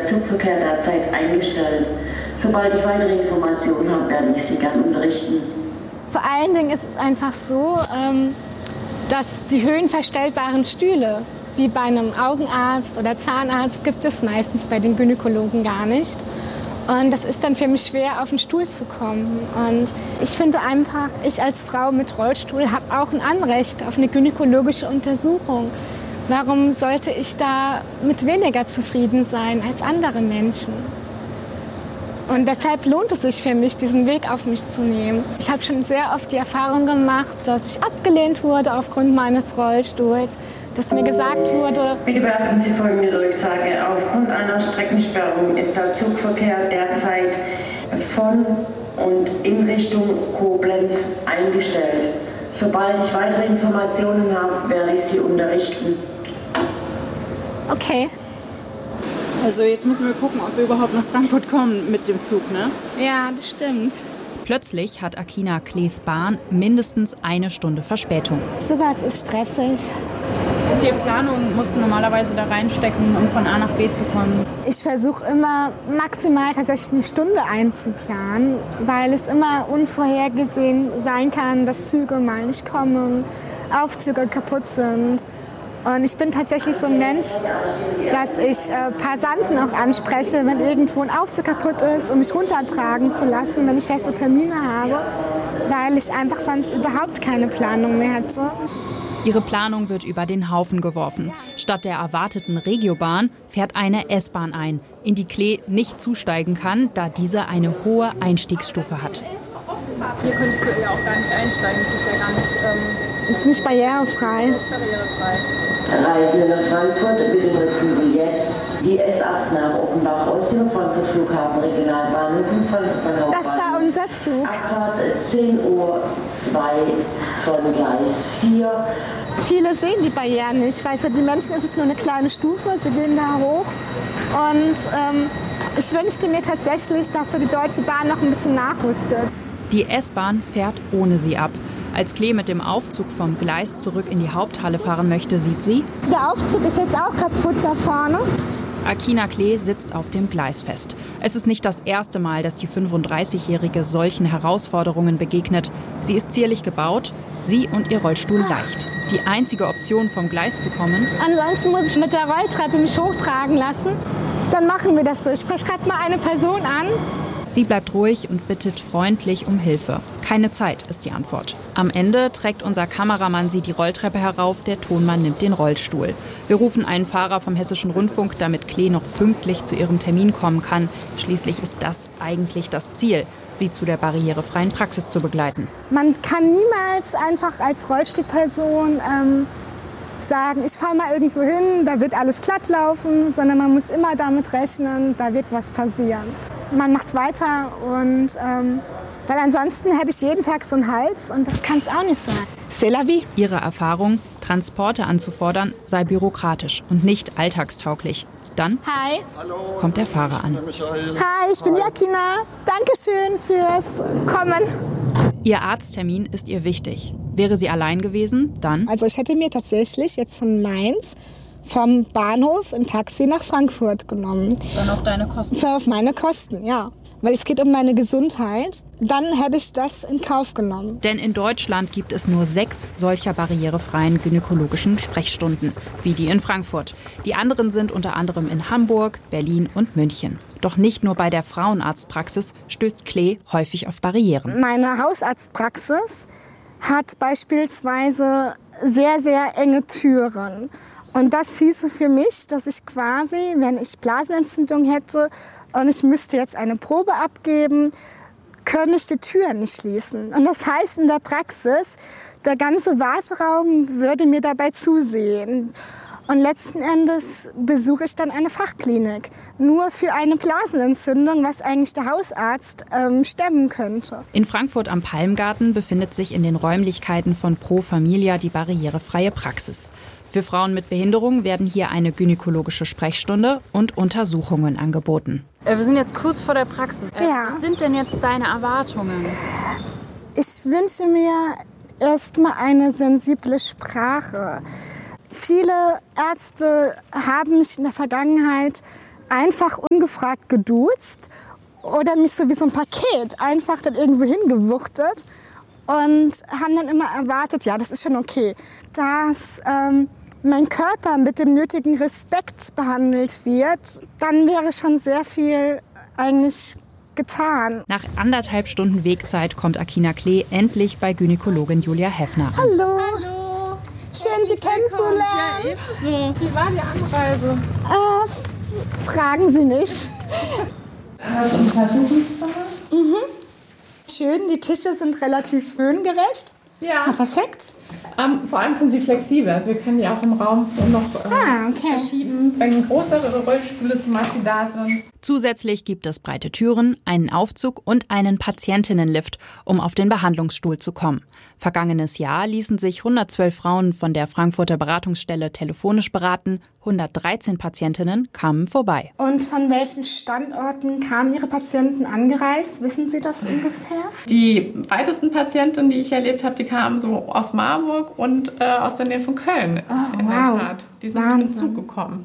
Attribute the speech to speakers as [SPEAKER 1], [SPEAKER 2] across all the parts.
[SPEAKER 1] Zugverkehr derzeit eingestellt. Sobald ich weitere Informationen habe, werde ich Sie gern unterrichten.
[SPEAKER 2] Vor allen Dingen ist es einfach so, dass die höhenverstellbaren Stühle, wie bei einem Augenarzt oder Zahnarzt, gibt es meistens bei den Gynäkologen gar nicht. Und das ist dann für mich schwer, auf den Stuhl zu kommen. Und ich finde einfach, ich als Frau mit Rollstuhl habe auch ein Anrecht auf eine gynäkologische Untersuchung. Warum sollte ich da mit weniger zufrieden sein als andere Menschen? Und deshalb lohnt es sich für mich, diesen Weg auf mich zu nehmen. Ich habe schon sehr oft die Erfahrung gemacht, dass ich abgelehnt wurde aufgrund meines Rollstuhls, dass mir gesagt wurde:
[SPEAKER 1] Bitte beachten Sie folgende Durchsage. Aufgrund einer Streckensperrung ist der Zugverkehr derzeit von und in Richtung Koblenz eingestellt. Sobald ich weitere Informationen habe, werde ich Sie unterrichten.
[SPEAKER 2] Okay.
[SPEAKER 3] Also jetzt müssen wir gucken, ob wir überhaupt nach Frankfurt kommen mit dem Zug, ne?
[SPEAKER 2] Ja, das stimmt.
[SPEAKER 4] Plötzlich hat Akina Klees Bahn mindestens eine Stunde Verspätung.
[SPEAKER 2] Sowas ist stressig.
[SPEAKER 3] Wie viel Planung musst du normalerweise da reinstecken, um von A nach B zu kommen?
[SPEAKER 2] Ich versuche immer maximal tatsächlich eine Stunde einzuplanen, weil es immer unvorhergesehen sein kann, dass Züge mal nicht kommen, Aufzüge kaputt sind. Und ich bin tatsächlich so ein Mensch, dass ich Passanten auch anspreche, wenn irgendwo ein Aufzug kaputt ist, um mich runtertragen zu lassen, wenn ich feste Termine habe, weil ich einfach sonst überhaupt keine Planung mehr hätte.
[SPEAKER 4] Ihre Planung wird über den Haufen geworfen. Statt der erwarteten Regiobahn fährt eine S-Bahn ein, in die Klee nicht zusteigen kann, da diese eine hohe Einstiegsstufe hat.
[SPEAKER 3] Hier könntest du ja auch gar nicht einsteigen, das ist ja gar nicht,
[SPEAKER 2] Ist nicht barrierefrei.
[SPEAKER 3] nicht barrierefrei.
[SPEAKER 1] Reisende nach Frankfurt, bitte nutzen Sie jetzt die S8 nach Offenbach aus dem Frankfurt Flughafen Regionalbahnhof in Frankfurt Hauptbahnhof.
[SPEAKER 2] Das war unser Zug.
[SPEAKER 1] Abfahrt 10:02 Uhr von Gleis 4.
[SPEAKER 2] Viele sehen die Barrieren nicht, weil für die Menschen ist es nur eine kleine Stufe. Sie gehen da hoch. Und ich wünschte mir tatsächlich, dass die Deutsche Bahn noch ein bisschen nachrüstet.
[SPEAKER 4] Die S-Bahn fährt ohne sie ab. Als Klee mit dem Aufzug vom Gleis zurück in die Haupthalle fahren möchte, sieht sie:
[SPEAKER 2] Der Aufzug ist jetzt auch kaputt da vorne.
[SPEAKER 4] Akina Klee sitzt auf dem Gleis fest. Es ist nicht das erste Mal, dass die 35-Jährige solchen Herausforderungen begegnet. Sie ist zierlich gebaut, sie und ihr Rollstuhl leicht. Die einzige Option, vom Gleis zu kommen:
[SPEAKER 2] Ansonsten muss ich mit der Rolltreppe mich hochtragen lassen. Dann machen wir das so. Ich spreche gerade mal eine Person an.
[SPEAKER 4] Sie bleibt ruhig und bittet freundlich um Hilfe. Keine Zeit ist die Antwort. Am Ende trägt unser Kameramann sie die Rolltreppe herauf, der Tonmann nimmt den Rollstuhl. Wir rufen einen Fahrer vom Hessischen Rundfunk, damit Klee noch pünktlich zu ihrem Termin kommen kann. Schließlich ist das eigentlich das Ziel, sie zu der barrierefreien Praxis zu begleiten.
[SPEAKER 2] Man kann niemals einfach als Rollstuhlperson sagen, ich fahre mal irgendwo hin, da wird alles glatt laufen, sondern man muss immer damit rechnen, da wird was passieren. Man macht weiter und weil ansonsten hätte ich jeden Tag so einen Hals und das kann es auch nicht sein. C'est la vie.
[SPEAKER 4] Ihre Erfahrung, Transporte anzufordern, sei bürokratisch und nicht alltagstauglich. Dann
[SPEAKER 2] Hi.
[SPEAKER 4] kommt der Fahrer an.
[SPEAKER 2] Hi, ich bin Akina. Dankeschön fürs Kommen.
[SPEAKER 4] Ihr Arzttermin ist ihr wichtig. Wäre sie allein gewesen, dann?
[SPEAKER 2] Also ich hätte mir tatsächlich jetzt von Mainz vom Bahnhof ein Taxi nach Frankfurt genommen.
[SPEAKER 3] Dann auf deine Kosten?
[SPEAKER 2] Auf meine Kosten, ja. Weil es geht um meine Gesundheit. Dann hätte ich das in Kauf genommen.
[SPEAKER 4] Denn in Deutschland gibt es nur 6 solcher barrierefreien gynäkologischen Sprechstunden, wie die in Frankfurt. Die anderen sind unter anderem in Hamburg, Berlin und München. Doch nicht nur bei der Frauenarztpraxis stößt Klee häufig auf Barrieren.
[SPEAKER 2] Meine Hausarztpraxis hat beispielsweise sehr, sehr enge Türen. Und das hieße für mich, dass ich quasi, wenn ich Blasenentzündung hätte und ich müsste jetzt eine Probe abgeben, könnte ich die Tür nicht schließen. Und das heißt in der Praxis, der ganze Warteraum würde mir dabei zusehen. Und letzten Endes besuche ich dann eine Fachklinik. Nur für eine Blasenentzündung, was eigentlich der Hausarzt stemmen könnte.
[SPEAKER 4] In Frankfurt am Palmgarten befindet sich in den Räumlichkeiten von Pro Familia die barrierefreie Praxis. Für Frauen mit Behinderung werden hier eine gynäkologische Sprechstunde und Untersuchungen angeboten.
[SPEAKER 3] Wir sind jetzt kurz vor der Praxis.
[SPEAKER 2] Ja.
[SPEAKER 3] Was sind denn jetzt deine Erwartungen?
[SPEAKER 2] Ich wünsche mir erstmal eine sensible Sprache. Viele Ärzte haben mich in der Vergangenheit einfach ungefragt geduzt oder mich so wie so ein Paket einfach dann irgendwo hingewuchtet und haben dann immer erwartet, ja, das ist schon okay, dass mein Körper mit dem nötigen Respekt behandelt wird, dann wäre schon sehr viel eigentlich getan.
[SPEAKER 4] Nach 1,5 Stunden Wegzeit kommt Akina Klee endlich bei Gynäkologin Julia Heffner an.
[SPEAKER 2] Hallo. Schön, Sie kennenzulernen.
[SPEAKER 3] Ja, ebenso. Wie war die Anreise?
[SPEAKER 2] Fragen Sie nicht. Schön, die Tische sind relativ höhengerecht.
[SPEAKER 5] Ja.
[SPEAKER 2] Perfekt.
[SPEAKER 5] Vor allem sind sie flexibel, also wir können die auch im Raum noch verschieben, wenn größere Rollstühle zum Beispiel da sind.
[SPEAKER 4] Zusätzlich gibt es breite Türen, einen Aufzug und einen Patientinnenlift, um auf den Behandlungsstuhl zu kommen. Vergangenes Jahr ließen sich 112 Frauen von der Frankfurter Beratungsstelle telefonisch beraten. 113 Patientinnen kamen vorbei.
[SPEAKER 2] Und von welchen Standorten kamen Ihre Patienten angereist? Wissen Sie das ungefähr?
[SPEAKER 5] Die weitesten Patientinnen, die ich erlebt habe, die kamen so aus Marburg und aus der Nähe von Köln.
[SPEAKER 2] Oh, wow.
[SPEAKER 5] Die sind mit dem Zug gekommen.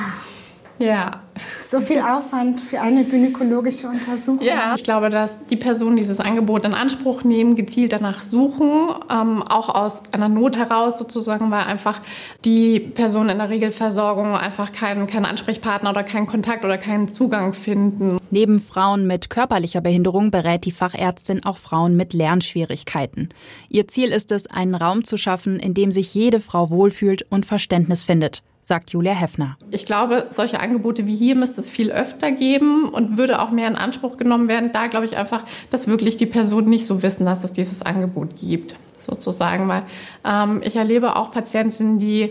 [SPEAKER 5] Ja.
[SPEAKER 2] So viel Aufwand für eine gynäkologische Untersuchung.
[SPEAKER 5] Ja, ich glaube, dass die Personen dieses Angebot in Anspruch nehmen, gezielt danach suchen, auch aus einer Not heraus sozusagen, weil einfach die Personen in der Regelversorgung einfach keinen Ansprechpartner oder keinen Kontakt oder keinen Zugang finden.
[SPEAKER 4] Neben Frauen mit körperlicher Behinderung berät die Fachärztin auch Frauen mit Lernschwierigkeiten. Ihr Ziel ist es, einen Raum zu schaffen, in dem sich jede Frau wohlfühlt und Verständnis findet, sagt Julia Heffner.
[SPEAKER 5] Ich glaube, solche Angebote wie hier müsste es viel öfter geben und würde auch mehr in Anspruch genommen werden. Da glaube ich einfach, dass wirklich die Personen nicht so wissen, dass es dieses Angebot gibt, sozusagen. Weil ich erlebe auch Patientinnen, die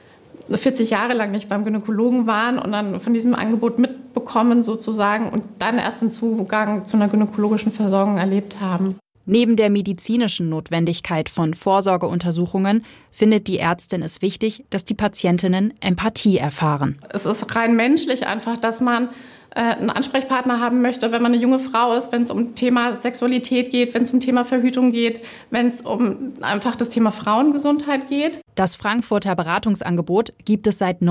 [SPEAKER 5] 40 Jahre lang nicht beim Gynäkologen waren und dann von diesem Angebot mitbekommen sozusagen und dann erst den Zugang zu einer gynäkologischen Versorgung erlebt haben.
[SPEAKER 4] Neben der medizinischen Notwendigkeit von Vorsorgeuntersuchungen findet die Ärztin es wichtig, dass die Patientinnen Empathie erfahren.
[SPEAKER 5] Es ist rein menschlich einfach, dass man einen Ansprechpartner haben möchte, wenn man eine junge Frau ist, wenn es um Thema Sexualität geht, wenn es um Thema Verhütung geht, wenn es um einfach das Thema Frauengesundheit geht.
[SPEAKER 4] Das Frankfurter Beratungsangebot gibt es seit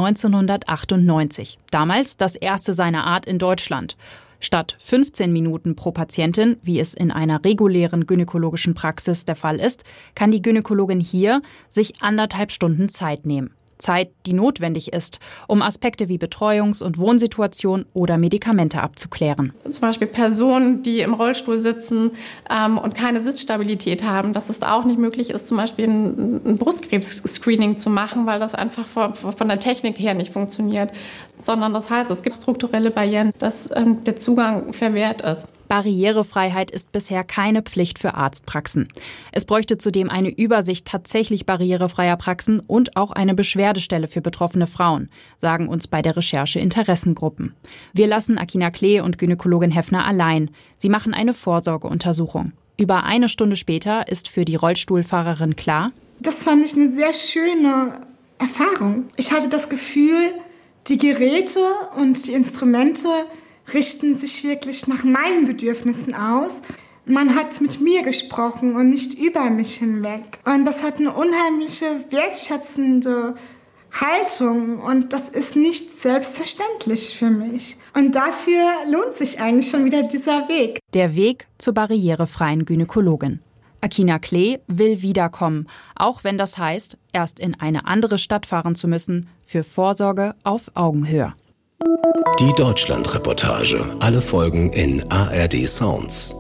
[SPEAKER 4] 1998. Damals das erste seiner Art in Deutschland. Statt 15 Minuten pro Patientin, wie es in einer regulären gynäkologischen Praxis der Fall ist, kann die Gynäkologin hier sich 1,5 Stunden Zeit nehmen. Zeit, die notwendig ist, um Aspekte wie Betreuungs- und Wohnsituation oder Medikamente abzuklären.
[SPEAKER 5] Zum Beispiel Personen, die im Rollstuhl sitzen und keine Sitzstabilität haben, dass es auch nicht möglich ist, zum Beispiel ein Brustkrebs-Screening zu machen, weil das einfach von der Technik her nicht funktioniert. Sondern das heißt, es gibt strukturelle Barrieren, dass der Zugang verwehrt ist.
[SPEAKER 4] Barrierefreiheit ist bisher keine Pflicht für Arztpraxen. Es bräuchte zudem eine Übersicht tatsächlich barrierefreier Praxen und auch eine Beschwerdestelle für betroffene Frauen, sagen uns bei der Recherche Interessengruppen. Wir lassen Akina Klee und Gynäkologin Heffner allein. Sie machen eine Vorsorgeuntersuchung. Über 1 Stunde später ist für die Rollstuhlfahrerin klar:
[SPEAKER 2] Das fand ich eine sehr schöne Erfahrung. Ich hatte das Gefühl, die Geräte und die Instrumente richten sich wirklich nach meinen Bedürfnissen aus. Man hat mit mir gesprochen und nicht über mich hinweg. Und das hat eine unheimliche, wertschätzende Haltung. Und das ist nicht selbstverständlich für mich. Und dafür lohnt sich eigentlich schon wieder dieser Weg.
[SPEAKER 4] Der Weg zur barrierefreien Gynäkologin. Akina Klee will wiederkommen, auch wenn das heißt, erst in eine andere Stadt fahren zu müssen, für Vorsorge auf Augenhöhe.
[SPEAKER 6] Die Deutschland-Reportage. Alle Folgen in ARD Sounds.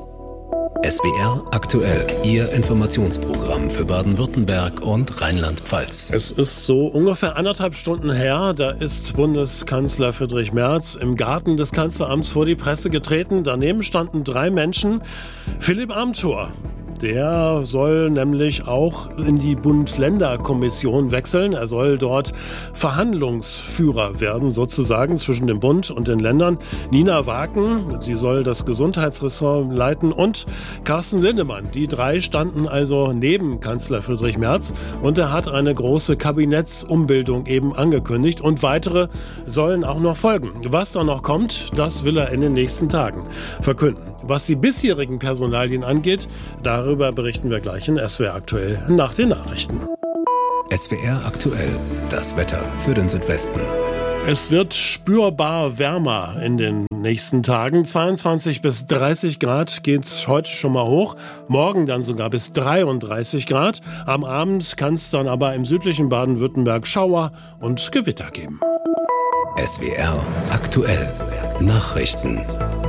[SPEAKER 6] SWR aktuell. Ihr Informationsprogramm für Baden-Württemberg und Rheinland-Pfalz.
[SPEAKER 7] Es ist so ungefähr 1,5 Stunden her. Da ist Bundeskanzler Friedrich Merz im Garten des Kanzleramts vor die Presse getreten. Daneben standen 3 Menschen. Philipp Amthor. Der soll nämlich auch in die Bund-Länder-Kommission wechseln. Er soll dort Verhandlungsführer werden, sozusagen, zwischen dem Bund und den Ländern. Nina Waken, sie soll das Gesundheitsressort leiten, und Carsten Linnemann. Die 3 standen also neben Kanzler Friedrich Merz, und er hat eine große Kabinettsumbildung eben angekündigt, und weitere sollen auch noch folgen. Was da noch kommt, das will er in den nächsten Tagen verkünden. Was die bisherigen Personalien angeht, darüber berichten wir gleich in SWR aktuell nach den Nachrichten.
[SPEAKER 6] SWR aktuell. Das Wetter für den Südwesten.
[SPEAKER 7] Es wird spürbar wärmer in den nächsten Tagen. 22 bis 30 Grad geht's heute schon mal hoch. Morgen dann sogar bis 33 Grad. Am Abend kann es dann aber im südlichen Baden-Württemberg Schauer und Gewitter geben.
[SPEAKER 6] SWR aktuell. Nachrichten.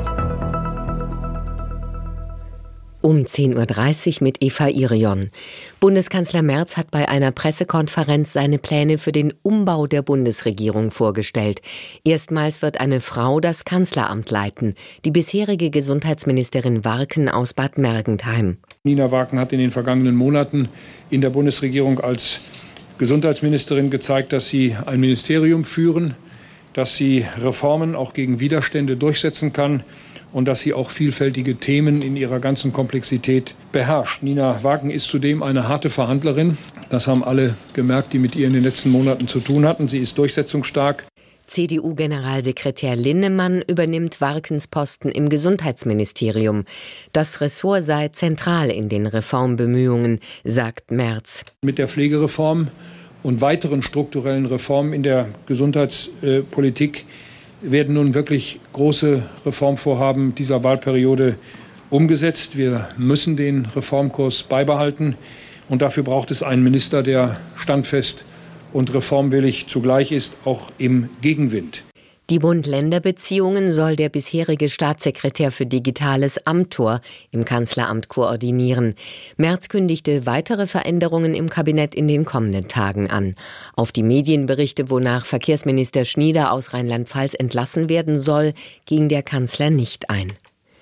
[SPEAKER 8] Um 10.30 Uhr mit Eva Irion. Bundeskanzler Merz hat bei einer Pressekonferenz seine Pläne für den Umbau der Bundesregierung vorgestellt. Erstmals wird eine Frau das Kanzleramt leiten, die bisherige Gesundheitsministerin Warken aus Bad Mergentheim.
[SPEAKER 9] Nina Warken hat in den vergangenen Monaten in der Bundesregierung als Gesundheitsministerin gezeigt, dass sie ein Ministerium führen, dass sie Reformen auch gegen Widerstände durchsetzen kann und dass sie auch vielfältige Themen in ihrer ganzen Komplexität beherrscht. Nina Warken ist zudem eine harte Verhandlerin. Das haben alle gemerkt, die mit ihr in den letzten Monaten zu tun hatten. Sie ist durchsetzungsstark.
[SPEAKER 8] CDU-Generalsekretär Linnemann übernimmt Warkens Posten im Gesundheitsministerium. Das Ressort sei zentral in den Reformbemühungen, sagt Merz.
[SPEAKER 9] Mit der Pflegereform und weiteren strukturellen Reformen in der Gesundheitspolitik werden nun wirklich große Reformvorhaben dieser Wahlperiode umgesetzt. Wir müssen den Reformkurs beibehalten. Und dafür braucht es einen Minister, der standfest und reformwillig zugleich ist, auch im Gegenwind.
[SPEAKER 8] Die Bund-Länder-Beziehungen soll der bisherige Staatssekretär für Digitales Amthor im Kanzleramt koordinieren. Merz kündigte weitere Veränderungen im Kabinett in den kommenden Tagen an. Auf die Medienberichte, wonach Verkehrsminister Schnieder aus Rheinland-Pfalz entlassen werden soll, ging der Kanzler nicht ein.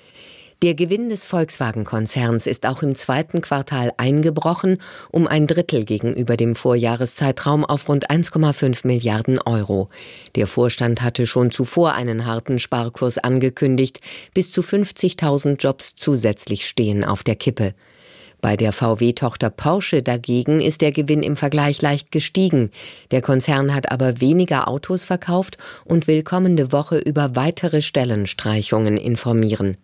[SPEAKER 8] Der Gewinn des Volkswagen-Konzerns ist auch im zweiten Quartal eingebrochen, um ein Drittel gegenüber dem Vorjahreszeitraum auf rund 1,5 Milliarden Euro. Der Vorstand hatte schon zuvor einen harten Sparkurs angekündigt. Bis zu 50.000 Jobs zusätzlich stehen auf der Kippe. Bei der VW-Tochter Porsche dagegen ist der Gewinn im Vergleich leicht gestiegen. Der Konzern hat aber weniger Autos verkauft und will kommende Woche über weitere Stellenstreichungen informieren.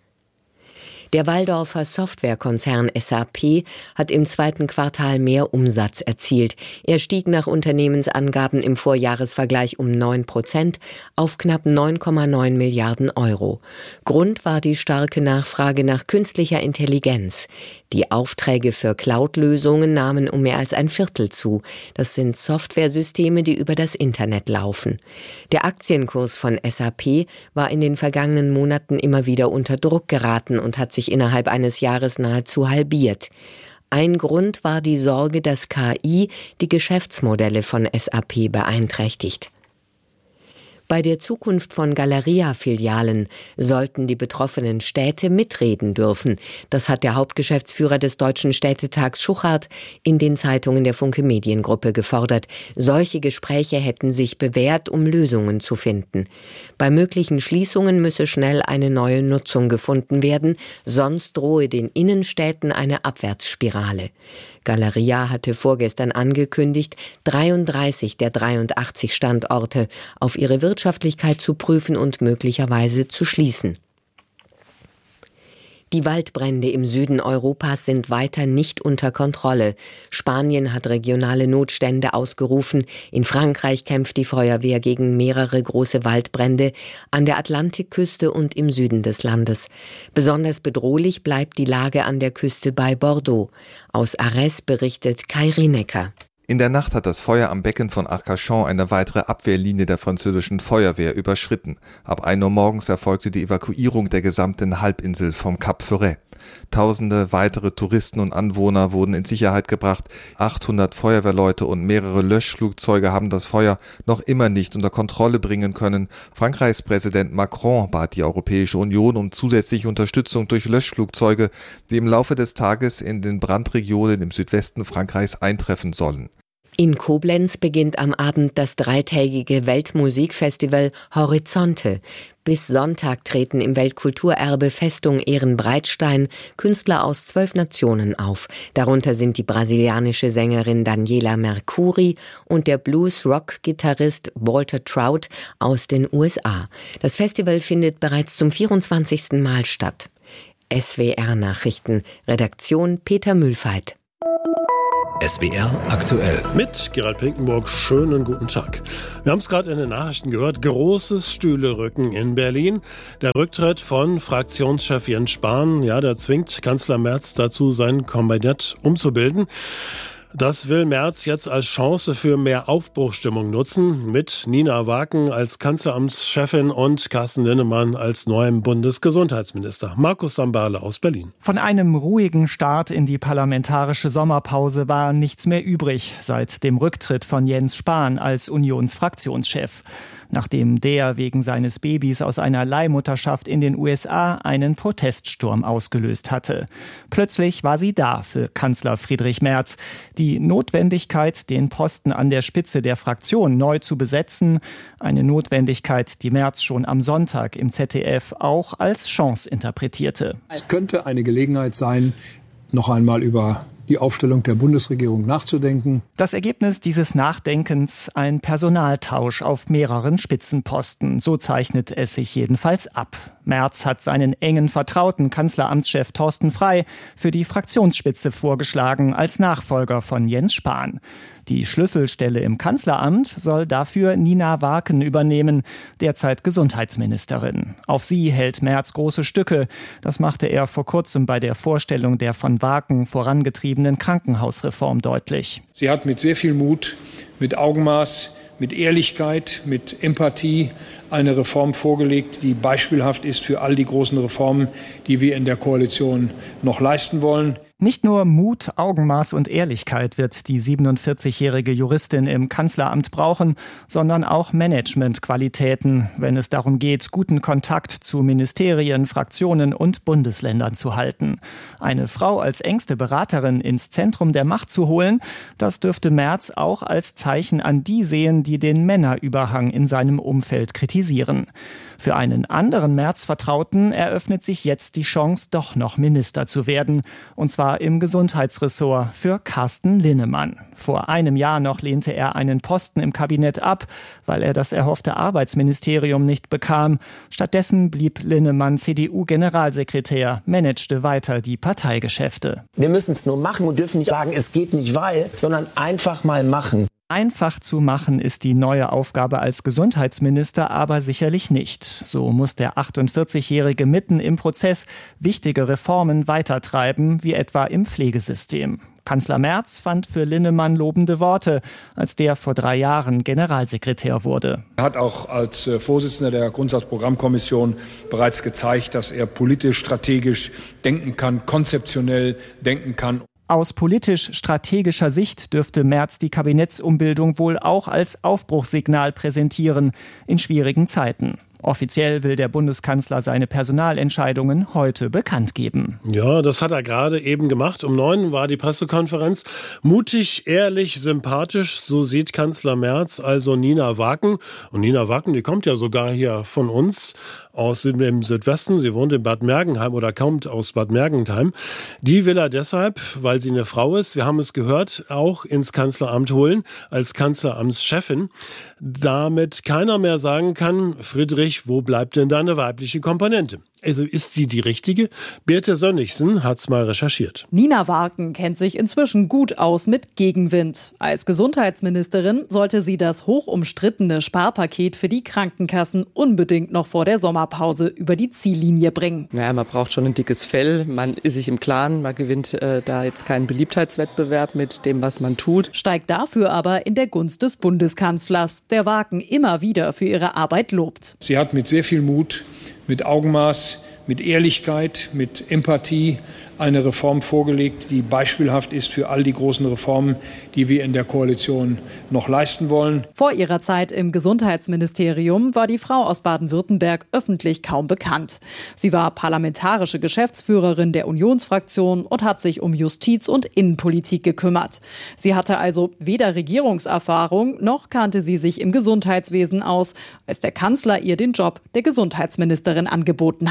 [SPEAKER 8] Der Walldorfer Softwarekonzern SAP hat im zweiten Quartal mehr Umsatz erzielt. Er stieg nach Unternehmensangaben im Vorjahresvergleich um 9% auf knapp 9,9 Milliarden Euro. Grund war die starke Nachfrage nach künstlicher Intelligenz. Die Aufträge für Cloud-Lösungen nahmen um mehr als ein Viertel zu. Das sind Softwaresysteme, die über das Internet laufen. Der Aktienkurs von SAP war in den vergangenen Monaten immer wieder unter Druck geraten und hat sich innerhalb eines Jahres nahezu halbiert. Ein Grund war die Sorge, dass KI die Geschäftsmodelle von SAP beeinträchtigt. Bei der Zukunft von Galeria-Filialen sollten die betroffenen Städte mitreden dürfen. Das hat der Hauptgeschäftsführer des Deutschen Städtetags Schuchart in den Zeitungen der Funke Mediengruppe gefordert. Solche Gespräche hätten sich bewährt, um Lösungen zu finden. Bei möglichen Schließungen müsse schnell eine neue Nutzung gefunden werden, sonst drohe den Innenstädten eine Abwärtsspirale. Galeria hatte vorgestern angekündigt, 33 der 83 Standorte auf ihre Wirtschaftlichkeit zu prüfen und möglicherweise zu schließen. Die Waldbrände im Süden Europas sind weiter nicht unter Kontrolle. Spanien hat regionale Notstände ausgerufen. In Frankreich kämpft die Feuerwehr gegen mehrere große Waldbrände an der Atlantikküste und im Süden des Landes. Besonders bedrohlich bleibt die Lage an der Küste bei Bordeaux. Aus Arès berichtet Kai Rinecker.
[SPEAKER 10] In der Nacht hat das Feuer am Becken von Arcachon eine weitere Abwehrlinie der französischen Feuerwehr überschritten. Ab 1 Uhr morgens erfolgte die Evakuierung der gesamten Halbinsel vom Cap Ferret. Tausende weitere Touristen und Anwohner wurden in Sicherheit gebracht. 800 Feuerwehrleute und mehrere Löschflugzeuge haben das Feuer noch immer nicht unter Kontrolle bringen können. Frankreichs Präsident Macron bat die Europäische Union um zusätzliche Unterstützung durch Löschflugzeuge, die im Laufe des Tages in den Brandregionen im Südwesten Frankreichs eintreffen sollen.
[SPEAKER 8] In Koblenz beginnt am Abend das dreitägige Weltmusikfestival Horizonte. Bis Sonntag treten im Weltkulturerbe Festung Ehrenbreitstein Künstler aus 12 Nationen auf. Darunter sind die brasilianische Sängerin Daniela Mercuri und der Blues-Rock-Gitarrist Walter Trout aus den USA. Das Festival findet bereits zum 24. Mal statt. SWR Nachrichten, Redaktion Peter Mühlfeit.
[SPEAKER 6] SWR aktuell.
[SPEAKER 7] Mit Gerald Pinkenburg, schönen guten Tag. Wir haben es gerade in den Nachrichten gehört, großes Stühlerücken in Berlin. Der Rücktritt von Fraktionschef Jens Spahn, der zwingt Kanzler Merz dazu, sein Kabinett umzubilden. Das will Merz jetzt als Chance für mehr Aufbruchsstimmung nutzen, mit Nina Waken als Kanzleramtschefin und Carsten Linnemann als neuem Bundesgesundheitsminister. Markus Sambale aus Berlin.
[SPEAKER 11] Von einem ruhigen Start in die parlamentarische Sommerpause war nichts mehr übrig seit dem Rücktritt von Jens Spahn als Unionsfraktionschef. Nachdem der wegen seines Babys aus einer Leihmutterschaft in den USA einen Proteststurm ausgelöst hatte. Plötzlich war sie da für Kanzler Friedrich Merz. Die Notwendigkeit, den Posten an der Spitze der Fraktion neu zu besetzen, eine Notwendigkeit, die Merz schon am Sonntag im ZDF auch als Chance interpretierte.
[SPEAKER 12] Es könnte eine Gelegenheit sein, noch einmal über die Aufstellung der Bundesregierung nachzudenken.
[SPEAKER 11] Das Ergebnis dieses Nachdenkens: ein Personaltausch auf mehreren Spitzenposten. So zeichnet es sich jedenfalls ab. Merz hat seinen engen Vertrauten Kanzleramtschef Thorsten Frey für die Fraktionsspitze vorgeschlagen als Nachfolger von Jens Spahn. Die Schlüsselstelle im Kanzleramt soll dafür Nina Waken übernehmen, derzeit Gesundheitsministerin. Auf sie hält Merz große Stücke. Das machte er vor kurzem bei der Vorstellung der von Waken vorangetriebenen Krankenhausreform deutlich.
[SPEAKER 9] Sie hat mit sehr viel Mut, mit Augenmaß, mit Ehrlichkeit, mit Empathie eine Reform vorgelegt, die beispielhaft ist für all die großen Reformen, die wir in der Koalition noch leisten wollen.
[SPEAKER 11] Nicht nur Mut, Augenmaß und Ehrlichkeit wird die 47-jährige Juristin im Kanzleramt brauchen, sondern auch Managementqualitäten, wenn es darum geht, guten Kontakt zu Ministerien, Fraktionen und Bundesländern zu halten. Eine Frau als engste Beraterin ins Zentrum der Macht zu holen, das dürfte Merz auch als Zeichen an die sehen, die den Männerüberhang in seinem Umfeld kritisieren. Für einen anderen Merz-Vertrauten eröffnet sich jetzt die Chance, doch noch Minister zu werden, und zwar im Gesundheitsressort für Carsten Linnemann. Vor einem Jahr noch lehnte er einen Posten im Kabinett ab, weil er das erhoffte Arbeitsministerium nicht bekam. Stattdessen blieb Linnemann CDU-Generalsekretär, managte weiter die Parteigeschäfte.
[SPEAKER 13] Wir müssen es nur machen und dürfen nicht sagen, es geht nicht weil, sondern einfach mal machen.
[SPEAKER 11] Einfach zu machen ist die neue Aufgabe als Gesundheitsminister aber sicherlich nicht. So muss der 48-Jährige mitten im Prozess wichtige Reformen weitertreiben, wie etwa im Pflegesystem. Kanzler Merz fand für Linnemann lobende Worte, als der vor 3 Jahren Generalsekretär wurde.
[SPEAKER 9] Er hat auch als Vorsitzender der Grundsatzprogrammkommission bereits gezeigt, dass er politisch, strategisch denken kann, konzeptionell denken kann.
[SPEAKER 11] Aus politisch-strategischer Sicht dürfte Merz die Kabinettsumbildung wohl auch als Aufbruchssignal präsentieren in schwierigen Zeiten. Offiziell will der Bundeskanzler seine Personalentscheidungen heute bekannt geben.
[SPEAKER 7] Ja, das hat er gerade eben gemacht. Um 9 war die Pressekonferenz. Mutig, ehrlich, sympathisch, so sieht Kanzler Merz also Nina Waken. Und Nina Waken, die kommt ja sogar hier von uns aus dem Südwesten. Sie wohnt in Bad Mergentheim oder kommt aus Bad Mergentheim. Die will er deshalb, weil sie eine Frau ist, wir haben es gehört, auch ins Kanzleramt holen als Kanzleramtschefin. Damit keiner mehr sagen kann, Friedrich, wo bleibt denn deine weibliche Komponente? Also ist sie die richtige? Birte Sönnigsen hat's mal recherchiert.
[SPEAKER 14] Nina Waken kennt sich inzwischen gut aus mit Gegenwind. Als Gesundheitsministerin sollte sie das hochumstrittene Sparpaket für die Krankenkassen unbedingt noch vor der Sommerpause über die Ziellinie bringen.
[SPEAKER 15] Naja, man braucht schon ein dickes Fell. Man ist sich im Klaren, man gewinnt da jetzt keinen Beliebtheitswettbewerb mit dem, was man tut.
[SPEAKER 14] Steigt dafür aber in der Gunst des Bundeskanzlers, der Waken immer wieder für ihre Arbeit lobt.
[SPEAKER 9] Sie hat mit sehr viel Mut, mit Augenmaß, mit Ehrlichkeit, mit Empathie eine Reform vorgelegt, die beispielhaft ist für all die großen Reformen, die wir in der Koalition noch leisten wollen.
[SPEAKER 14] Vor ihrer Zeit im Gesundheitsministerium war die Frau aus Baden-Württemberg öffentlich kaum bekannt. Sie war parlamentarische Geschäftsführerin der Unionsfraktion und hat sich um Justiz- und Innenpolitik gekümmert. Sie hatte also weder Regierungserfahrung noch kannte sie sich im Gesundheitswesen aus, als der Kanzler ihr den Job der Gesundheitsministerin angeboten hat.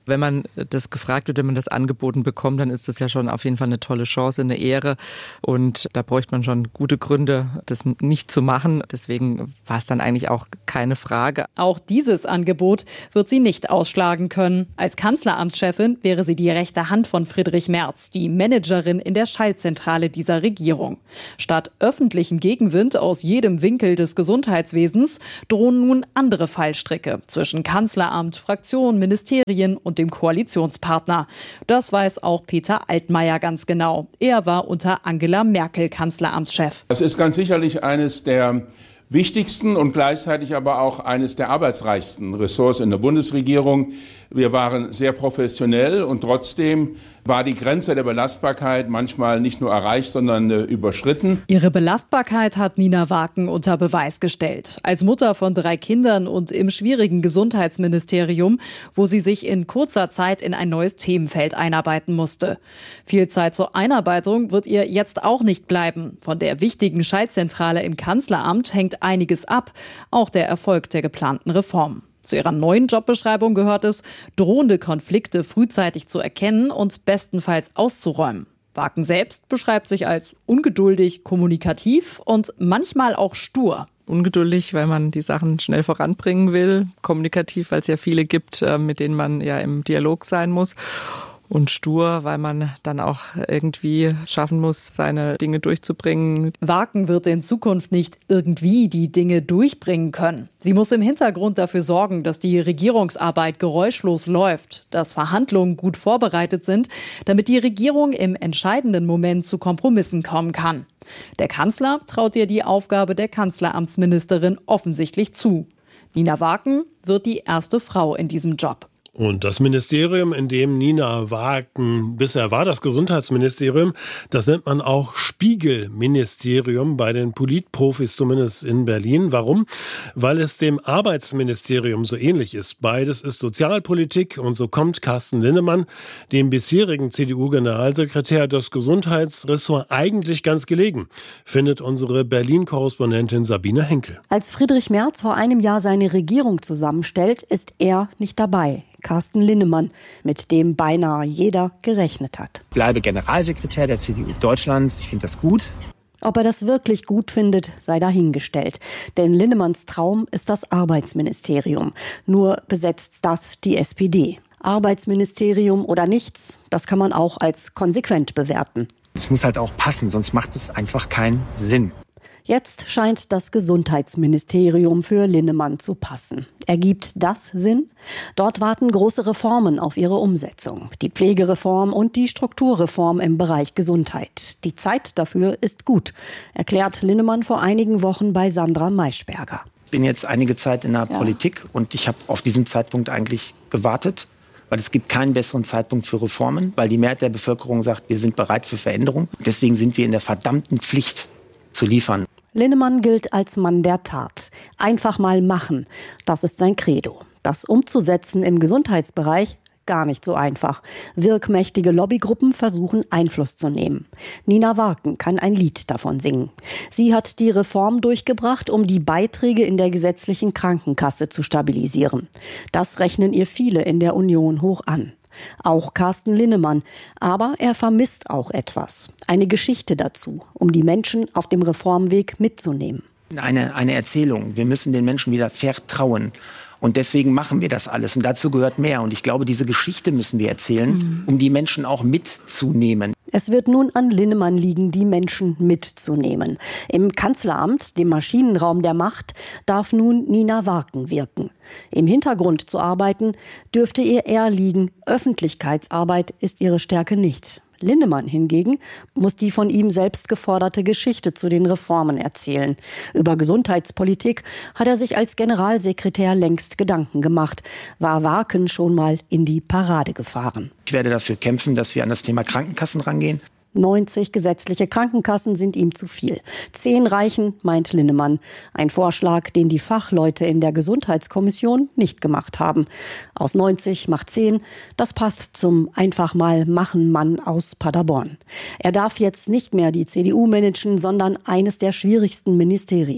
[SPEAKER 15] Wenn man das gefragt wird, wenn man das angeboten bekommt, dann ist das ja schon auf jeden Fall eine tolle Chance, eine Ehre. Und da bräuchte man schon gute Gründe, das nicht zu machen. Deswegen war es dann eigentlich auch keine Frage.
[SPEAKER 14] Auch dieses Angebot wird sie nicht ausschlagen können. Als Kanzleramtschefin wäre sie die rechte Hand von Friedrich Merz, die Managerin in der Schaltzentrale dieser Regierung. Statt öffentlichem Gegenwind aus jedem Winkel des Gesundheitswesens drohen nun andere Fallstricke zwischen Kanzleramt, Fraktion, Ministerien und dem Koalitionspartner. Das weiß auch Peter Altmaier ganz genau. Er war unter Angela Merkel Kanzleramtschef.
[SPEAKER 16] Das ist ganz sicherlich eines der wichtigsten und gleichzeitig aber auch eines der arbeitsreichsten Ressorts in der Bundesregierung. Wir waren sehr professionell und trotzdem war die Grenze der Belastbarkeit manchmal nicht nur erreicht, sondern überschritten.
[SPEAKER 14] Ihre Belastbarkeit hat Nina Waken unter Beweis gestellt. Als Mutter von 3 Kindern und im schwierigen Gesundheitsministerium, wo sie sich in kurzer Zeit in ein neues Themenfeld einarbeiten musste. Viel Zeit zur Einarbeitung wird ihr jetzt auch nicht bleiben. Von der wichtigen Schaltzentrale im Kanzleramt hängt einiges ab, auch der Erfolg der geplanten Reform. Zu ihrer neuen Jobbeschreibung gehört es, drohende Konflikte frühzeitig zu erkennen und bestenfalls auszuräumen. Waken selbst beschreibt sich als ungeduldig, kommunikativ und manchmal auch stur.
[SPEAKER 15] Ungeduldig, weil man die Sachen schnell voranbringen will. Kommunikativ, weil es ja viele gibt, mit denen man ja im Dialog sein muss. Und stur, weil man dann auch irgendwie schaffen muss, seine Dinge durchzubringen.
[SPEAKER 14] Waken wird in Zukunft nicht irgendwie die Dinge durchbringen können. Sie muss im Hintergrund dafür sorgen, dass die Regierungsarbeit geräuschlos läuft, dass Verhandlungen gut vorbereitet sind, damit die Regierung im entscheidenden Moment zu Kompromissen kommen kann. Der Kanzler traut ihr die Aufgabe der Kanzleramtsministerin offensichtlich zu. Nina Waken wird die erste Frau in diesem Job.
[SPEAKER 7] Und das Ministerium, in dem Nina Waken bisher war, das Gesundheitsministerium, das nennt man auch Spiegelministerium bei den Politprofis, zumindest in Berlin. Warum? Weil es dem Arbeitsministerium so ähnlich ist. Beides ist Sozialpolitik und so kommt Carsten Linnemann, dem bisherigen CDU-Generalsekretär, das Gesundheitsressort eigentlich ganz gelegen, findet unsere Berlin-Korrespondentin Sabine Henkel.
[SPEAKER 17] Als Friedrich Merz vor einem Jahr seine Regierung zusammenstellt, ist er nicht dabei. Carsten Linnemann, mit dem beinahe jeder gerechnet hat.
[SPEAKER 13] Ich bleibe Generalsekretär der CDU Deutschlands. Ich finde das gut.
[SPEAKER 17] Ob er das wirklich gut findet, sei dahingestellt. Denn Linnemanns Traum ist das Arbeitsministerium. Nur besetzt das die SPD. Arbeitsministerium oder nichts, das kann man auch als konsequent bewerten.
[SPEAKER 13] Es muss halt auch passen, sonst macht es einfach keinen Sinn.
[SPEAKER 17] Jetzt scheint das Gesundheitsministerium für Linnemann zu passen. Ergibt das Sinn? Dort warten große Reformen auf ihre Umsetzung. Die Pflegereform und die Strukturreform im Bereich Gesundheit. Die Zeit dafür ist gut, erklärt Linnemann vor einigen Wochen bei Sandra Maischberger.
[SPEAKER 13] Ich bin jetzt einige Zeit in der Politik und ich habe auf diesen Zeitpunkt eigentlich gewartet. Weil es gibt keinen besseren Zeitpunkt für Reformen, weil die Mehrheit der Bevölkerung sagt, wir sind bereit für Veränderung. Deswegen sind wir in der verdammten Pflicht zu liefern.
[SPEAKER 17] Linnemann gilt als Mann der Tat. Einfach mal machen, das ist sein Credo. Das umzusetzen im Gesundheitsbereich gar nicht so einfach. Wirkmächtige Lobbygruppen versuchen Einfluss zu nehmen. Nina Waken kann ein Lied davon singen. Sie hat die Reform durchgebracht, um die Beiträge in der gesetzlichen Krankenkasse zu stabilisieren. Das rechnen ihr viele in der Union hoch an. Auch Carsten Linnemann. Aber er vermisst auch etwas. Eine Geschichte dazu, um die Menschen auf dem Reformweg mitzunehmen.
[SPEAKER 13] Eine Erzählung. Wir müssen den Menschen wieder vertrauen. Und deswegen machen wir das alles. Und dazu gehört mehr. Und ich glaube, diese Geschichte müssen wir erzählen, um die Menschen auch mitzunehmen.
[SPEAKER 17] Es wird nun an Linnemann liegen, die Menschen mitzunehmen. Im Kanzleramt, dem Maschinenraum der Macht, darf nun Nina Waken wirken. Im Hintergrund zu arbeiten, dürfte ihr eher liegen. Öffentlichkeitsarbeit ist ihre Stärke nicht. Linnemann hingegen muss die von ihm selbst geforderte Geschichte zu den Reformen erzählen. Über Gesundheitspolitik hat er sich als Generalsekretär längst Gedanken gemacht, war Waken schon mal in die Parade gefahren.
[SPEAKER 13] Ich werde dafür kämpfen, dass wir an das Thema Krankenkassen rangehen.
[SPEAKER 17] 90 gesetzliche Krankenkassen sind ihm zu viel. 10 reichen, meint Linnemann. Ein Vorschlag, den die Fachleute in der Gesundheitskommission nicht gemacht haben. Aus 90 macht 10. Das passt zum einfach mal machen Mann aus Paderborn. Er darf jetzt nicht mehr die CDU managen, sondern eines der schwierigsten Ministerien.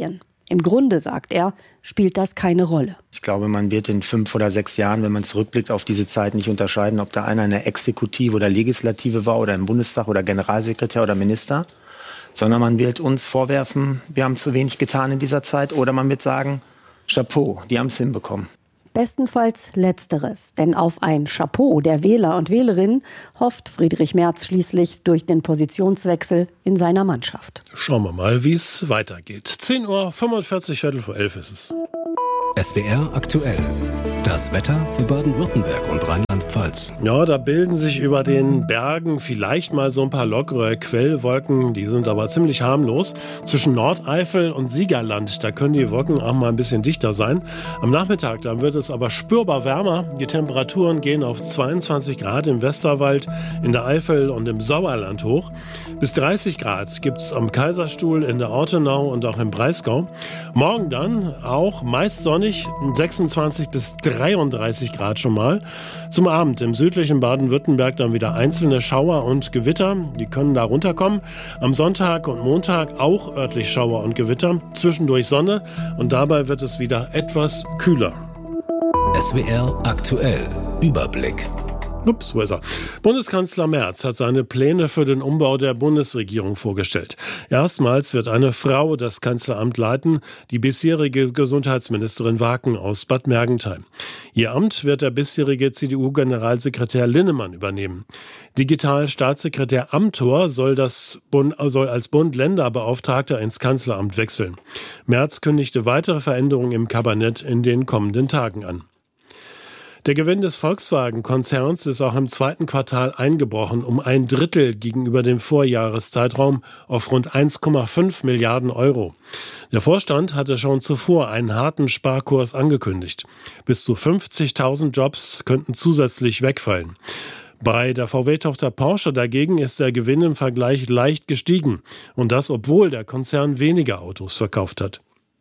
[SPEAKER 17] Im Grunde, sagt er, spielt das keine Rolle.
[SPEAKER 13] Ich glaube, man wird in 5 oder 6 Jahren, wenn man zurückblickt auf diese Zeit, nicht unterscheiden, ob da einer in der Exekutive oder Legislative war oder im Bundestag oder Generalsekretär oder Minister, sondern man wird uns vorwerfen, wir haben zu wenig getan in dieser Zeit, oder man wird sagen, Chapeau, die haben es hinbekommen.
[SPEAKER 17] Bestenfalls Letzteres, denn auf ein Chapeau der Wähler und Wählerinnen hofft Friedrich Merz schließlich durch den Positionswechsel in seiner Mannschaft.
[SPEAKER 7] Schauen wir mal, wie es weitergeht. 10:45 Uhr, 11:45 ist es.
[SPEAKER 6] SWR aktuell. Das Wetter für Baden-Württemberg und Rheinland-Pfalz.
[SPEAKER 7] Ja, da bilden sich über den Bergen vielleicht mal so ein paar lockere Quellwolken. Die sind aber ziemlich harmlos. Zwischen Nordeifel und Siegerland, da können die Wolken auch mal ein bisschen dichter sein. Am Nachmittag, dann wird es aber spürbar wärmer. Die Temperaturen gehen auf 22 Grad im Westerwald, in der Eifel und im Sauerland hoch. Bis 30 Grad gibt es am Kaiserstuhl, in der Ortenau und auch im Breisgau. Morgen dann auch meist sonnig, 26 bis 33 Grad schon mal. Zum Abend im südlichen Baden-Württemberg dann wieder einzelne Schauer und Gewitter. Die können da runterkommen. Am Sonntag und Montag auch örtlich Schauer und Gewitter. Zwischendurch Sonne und dabei wird es wieder etwas kühler.
[SPEAKER 6] SWR aktuell. Überblick.
[SPEAKER 7] Ups, wo ist er? Bundeskanzler Merz hat seine Pläne für den Umbau der Bundesregierung vorgestellt. Erstmals wird eine Frau das Kanzleramt leiten, die bisherige Gesundheitsministerin Waken aus Bad Mergentheim. Ihr Amt wird der bisherige CDU-Generalsekretär Linnemann übernehmen. Digital-Staatssekretär Amthor soll als Bund-Länder-Beauftragter ins Kanzleramt wechseln. Merz kündigte weitere Veränderungen im Kabinett in den kommenden Tagen an. Der Gewinn des Volkswagen-Konzerns ist auch im zweiten Quartal eingebrochen, um 1/3 gegenüber dem Vorjahreszeitraum auf rund 1,5 Milliarden Euro. Der Vorstand hatte schon zuvor einen harten Sparkurs angekündigt. Bis zu 50.000 Jobs könnten zusätzlich wegfallen. Bei der VW-Tochter Porsche dagegen ist der Gewinn im Vergleich leicht gestiegen. Und das, obwohl der Konzern weniger Autos verkauft hat.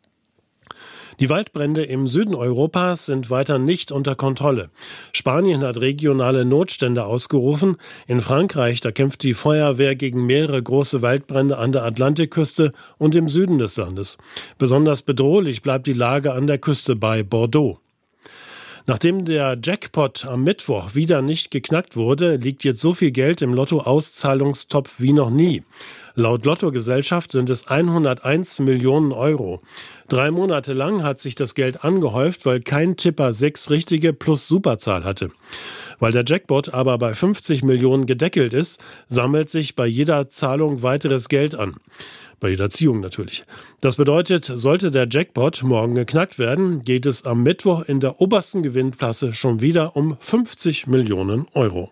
[SPEAKER 7] Die Waldbrände im Süden Europas sind weiter nicht unter Kontrolle. Spanien hat regionale Notstände ausgerufen. In Frankreich, da kämpft die Feuerwehr gegen mehrere große Waldbrände an der Atlantikküste und im Süden des Landes. Besonders bedrohlich bleibt die Lage an der Küste bei Bordeaux. Nachdem der Jackpot am Mittwoch wieder nicht geknackt wurde, liegt jetzt so viel Geld im Lotto-Auszahlungstopf wie noch nie. Laut Lottogesellschaft sind es 101 Millionen Euro. 3 Monate lang hat sich das Geld angehäuft, weil kein Tipper 6 richtige plus Superzahl hatte. Weil der Jackpot aber bei 50 Millionen gedeckelt ist, sammelt sich bei jeder Zahlung weiteres Geld an. Bei jeder Ziehung natürlich. Das bedeutet, sollte der Jackpot morgen geknackt werden, geht es am Mittwoch in der obersten Gewinnklasse schon wieder um 50 Millionen Euro.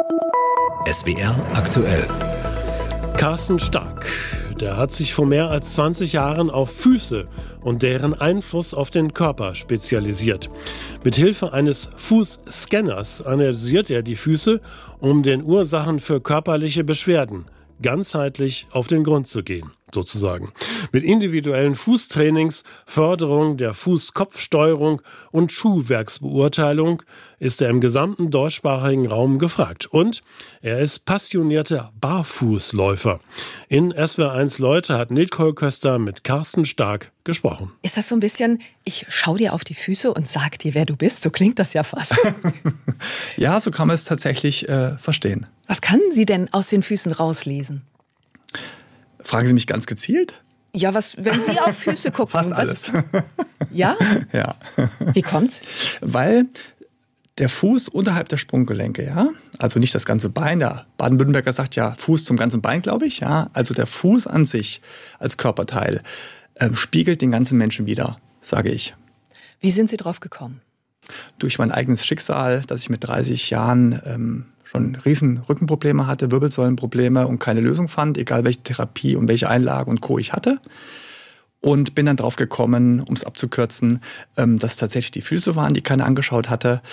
[SPEAKER 6] SWR aktuell.
[SPEAKER 7] Carsten Stark, der hat sich vor mehr als 20 Jahren auf Füße und deren Einfluss auf den Körper spezialisiert. Mit Hilfe eines Fußscanners analysiert er die Füße, um den Ursachen für körperliche Beschwerden ganzheitlich auf den Grund zu gehen, sozusagen. Mit individuellen Fußtrainings, Förderung der Fuß-Kopf-Steuerung und Schuhwerksbeurteilung ist er im gesamten deutschsprachigen Raum gefragt. Und er ist passionierter Barfußläufer. In SWR1 Leute hat Nicole Köster mit Carsten Stark gesprochen.
[SPEAKER 18] Ist das so ein bisschen, ich schau dir auf die Füße und sag dir, wer du bist? So klingt das ja fast.
[SPEAKER 19] Ja, so kann man es tatsächlich verstehen.
[SPEAKER 18] Was kann sie denn aus den Füßen rauslesen?
[SPEAKER 19] Fragen Sie mich ganz gezielt?
[SPEAKER 18] Ja, wenn Sie auf Füße gucken.
[SPEAKER 19] Fast alles.
[SPEAKER 18] Ja?
[SPEAKER 19] Ja.
[SPEAKER 18] Wie kommt's?
[SPEAKER 19] Weil der Fuß unterhalb der Sprunggelenke, ja, also nicht das ganze Bein, der Baden-Württemberger sagt ja Fuß zum ganzen Bein, glaube ich, ja, also der Fuß an sich als Körperteil spiegelt den ganzen Menschen wider, sage ich.
[SPEAKER 18] Wie sind Sie drauf gekommen?
[SPEAKER 19] Durch mein eigenes Schicksal, dass ich mit 30 Jahren schon riesen Rückenprobleme hatte, Wirbelsäulenprobleme und keine Lösung fand, egal welche Therapie und welche Einlagen und Co. ich hatte. Und bin dann drauf gekommen, um es abzukürzen, dass es tatsächlich die Füße waren, die keiner angeschaut hatte.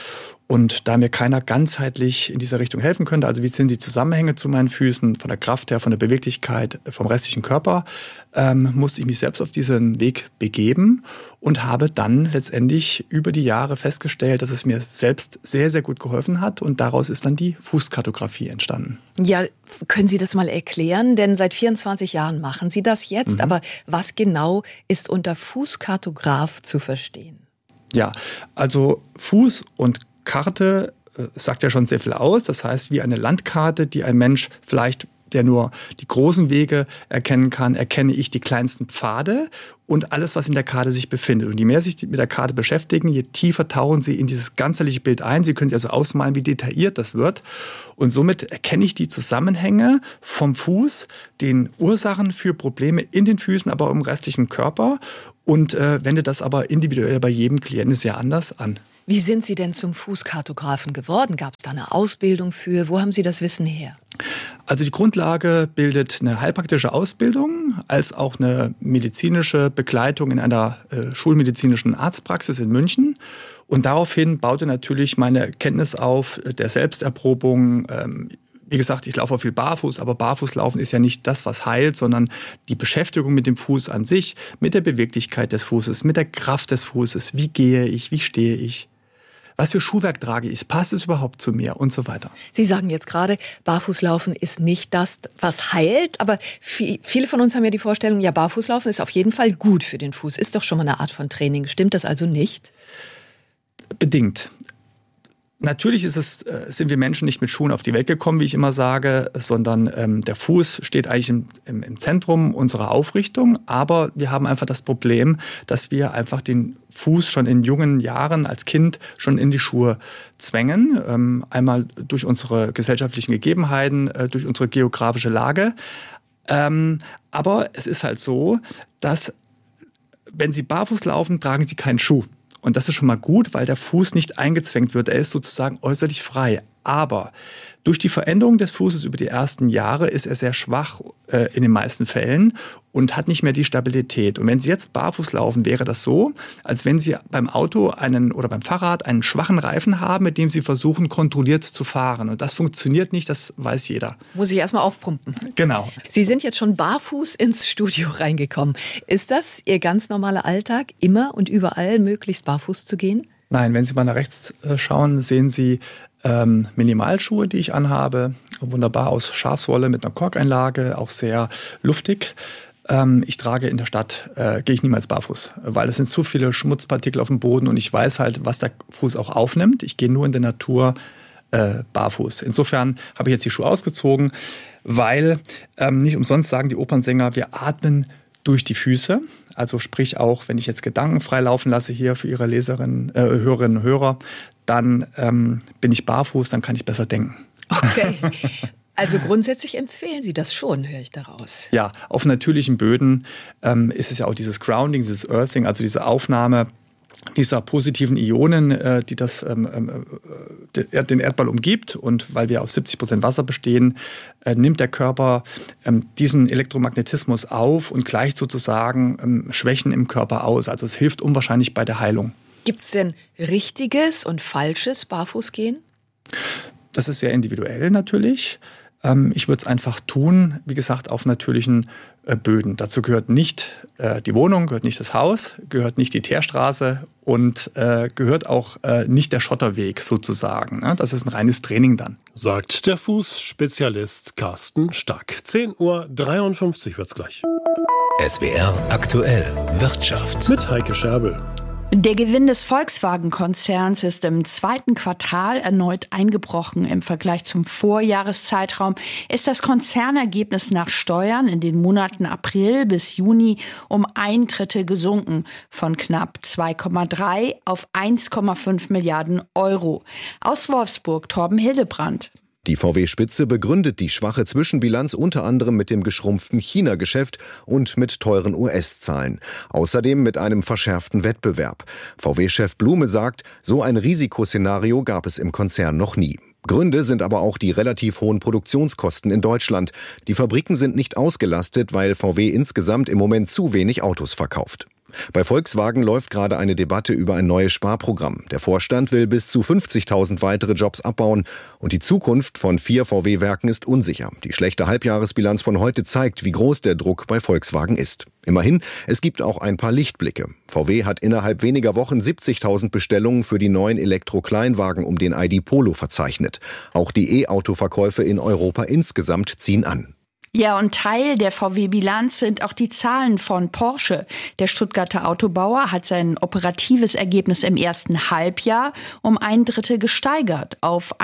[SPEAKER 19] Und da mir keiner ganzheitlich in dieser Richtung helfen könnte, also wie sind die Zusammenhänge zu meinen Füßen, von der Kraft her, von der Beweglichkeit, vom restlichen Körper, musste ich mich selbst auf diesen Weg begeben und habe dann letztendlich über die Jahre festgestellt, dass es mir selbst sehr, sehr gut geholfen hat. Und daraus ist dann die Fußkartografie entstanden.
[SPEAKER 18] Ja, können Sie das mal erklären? Denn seit 24 Jahren machen Sie das jetzt. Aber was genau ist unter Fußkartograf zu verstehen?
[SPEAKER 19] Ja, also Fuß und Karte sagt ja schon sehr viel aus. Das heißt, wie eine Landkarte, die ein Mensch vielleicht, der nur die großen Wege erkennen kann, erkenne ich die kleinsten Pfade und alles, was in der Karte sich befindet. Und je mehr sich mit der Karte beschäftigen, je tiefer tauchen Sie in dieses ganzheitliche Bild ein. Sie können sich also ausmalen, wie detailliert das wird. Und somit erkenne ich die Zusammenhänge vom Fuß, den Ursachen für Probleme in den Füßen, aber auch im restlichen Körper und wende das aber individuell bei jedem Klienten sehr anders an.
[SPEAKER 18] Wie sind Sie denn zum Fußkartografen geworden? Gab es da eine Ausbildung für? Wo haben Sie das Wissen her?
[SPEAKER 19] Also die Grundlage bildet eine heilpraktische Ausbildung als auch eine medizinische Begleitung in einer schulmedizinischen Arztpraxis in München. Und daraufhin baute natürlich meine Kenntnis auf der Selbsterprobung. Wie gesagt, ich laufe auch viel barfuß, aber Barfußlaufen ist ja nicht das, was heilt, sondern die Beschäftigung mit dem Fuß an sich, mit der Beweglichkeit des Fußes, mit der Kraft des Fußes. Wie gehe ich? Wie stehe ich? Was für Schuhwerk trage ich? Passt es überhaupt zu mir? Und so weiter.
[SPEAKER 18] Sie sagen jetzt gerade, Barfußlaufen ist nicht das, was heilt. Aber viele von uns haben ja die Vorstellung, ja, Barfußlaufen ist auf jeden Fall gut für den Fuß. Ist doch schon mal eine Art von Training. Stimmt das also nicht?
[SPEAKER 19] Bedingt. Natürlich sind wir Menschen nicht mit Schuhen auf die Welt gekommen, wie ich immer sage, sondern der Fuß steht eigentlich im Zentrum unserer Aufrichtung. Aber wir haben einfach das Problem, dass wir einfach den Fuß schon in jungen Jahren als Kind schon in die Schuhe zwängen. Einmal durch unsere gesellschaftlichen Gegebenheiten, durch unsere geografische Lage. Aber es ist halt so, dass wenn Sie barfuß laufen, tragen Sie keinen Schuh. Und das ist schon mal gut, weil der Fuß nicht eingezwängt wird. Er ist sozusagen äußerlich frei. Aber durch die Veränderung des Fußes über die ersten Jahre ist er sehr schwach in den meisten Fällen und hat nicht mehr die Stabilität. Und wenn Sie jetzt barfuß laufen, wäre das so, als wenn Sie beim Auto oder beim Fahrrad einen schwachen Reifen haben, mit dem Sie versuchen, kontrolliert zu fahren. Und das funktioniert nicht, das weiß jeder.
[SPEAKER 18] Muss ich erstmal aufpumpen.
[SPEAKER 19] Genau.
[SPEAKER 18] Sie sind jetzt schon barfuß ins Studio reingekommen. Ist das Ihr ganz normaler Alltag, immer und überall möglichst barfuß zu gehen?
[SPEAKER 19] Nein, wenn Sie mal nach rechts schauen, sehen Sie Minimalschuhe, die ich anhabe. Wunderbar aus Schafswolle mit einer Korkeinlage, auch sehr luftig. Ich trage in der Stadt, gehe ich niemals barfuß, weil es sind zu viele Schmutzpartikel auf dem Boden und ich weiß halt, was der Fuß auch aufnimmt. Ich gehe nur in der Natur barfuß. Insofern habe ich jetzt die Schuhe ausgezogen, weil nicht umsonst sagen die Opernsänger, wir atmen durch die Füße. Also sprich auch, wenn ich jetzt Gedanken frei laufen lasse hier für Ihre Hörerinnen und Hörer, dann bin ich barfuß, dann kann ich besser denken.
[SPEAKER 18] Okay. Also grundsätzlich empfehlen Sie das schon, höre ich daraus.
[SPEAKER 19] Ja, auf natürlichen Böden ist es ja auch dieses Grounding, dieses Earthing, also diese Aufnahme dieser positiven Ionen, die den Erdball umgibt. Und weil wir aus 70% Wasser bestehen, nimmt der Körper diesen Elektromagnetismus auf und gleicht sozusagen Schwächen im Körper aus. Also es hilft unwahrscheinlich bei der Heilung.
[SPEAKER 18] Gibt es denn richtiges und falsches Barfußgehen?
[SPEAKER 19] Das ist sehr individuell natürlich. Ich würde es einfach tun, wie gesagt, auf natürlichen Böden. Dazu gehört nicht die Wohnung, gehört nicht das Haus, gehört nicht die Teerstraße und gehört auch nicht der Schotterweg sozusagen. Das ist ein reines Training dann.
[SPEAKER 7] Sagt der Fußspezialist Carsten Stack. 10:53 Uhr wird's gleich.
[SPEAKER 6] SWR aktuell Wirtschaft.
[SPEAKER 7] Mit Heike Scherbel.
[SPEAKER 20] Der Gewinn des Volkswagen-Konzerns ist im zweiten Quartal erneut eingebrochen. Im Vergleich zum Vorjahreszeitraum ist das Konzernergebnis nach Steuern in den Monaten April bis Juni um 1/3 gesunken, von knapp 2,3 auf 1,5 Milliarden Euro. Aus Wolfsburg Torben Hildebrandt.
[SPEAKER 21] Die VW-Spitze begründet die schwache Zwischenbilanz unter anderem mit dem geschrumpften China-Geschäft und mit teuren US-Zahlen. Außerdem mit einem verschärften Wettbewerb. VW-Chef Blume sagt, so ein Risikoszenario gab es im Konzern noch nie. Gründe sind aber auch die relativ hohen Produktionskosten in Deutschland. Die Fabriken sind nicht ausgelastet, weil VW insgesamt im Moment zu wenig Autos verkauft. Bei Volkswagen läuft gerade eine Debatte über ein neues Sparprogramm. Der Vorstand will bis zu 50.000 weitere Jobs abbauen und die Zukunft von 4 VW-Werken ist unsicher. Die schlechte Halbjahresbilanz von heute zeigt, wie groß der Druck bei Volkswagen ist. Immerhin, es gibt auch ein paar Lichtblicke. VW hat innerhalb weniger Wochen 70.000 Bestellungen für die neuen Elektro-Kleinwagen um den ID Polo verzeichnet. Auch die E-Auto-Verkäufe in Europa insgesamt ziehen an.
[SPEAKER 20] Ja, und Teil der VW-Bilanz sind auch die Zahlen von Porsche. Der Stuttgarter Autobauer hat sein operatives Ergebnis im ersten Halbjahr um 1/3 gesteigert auf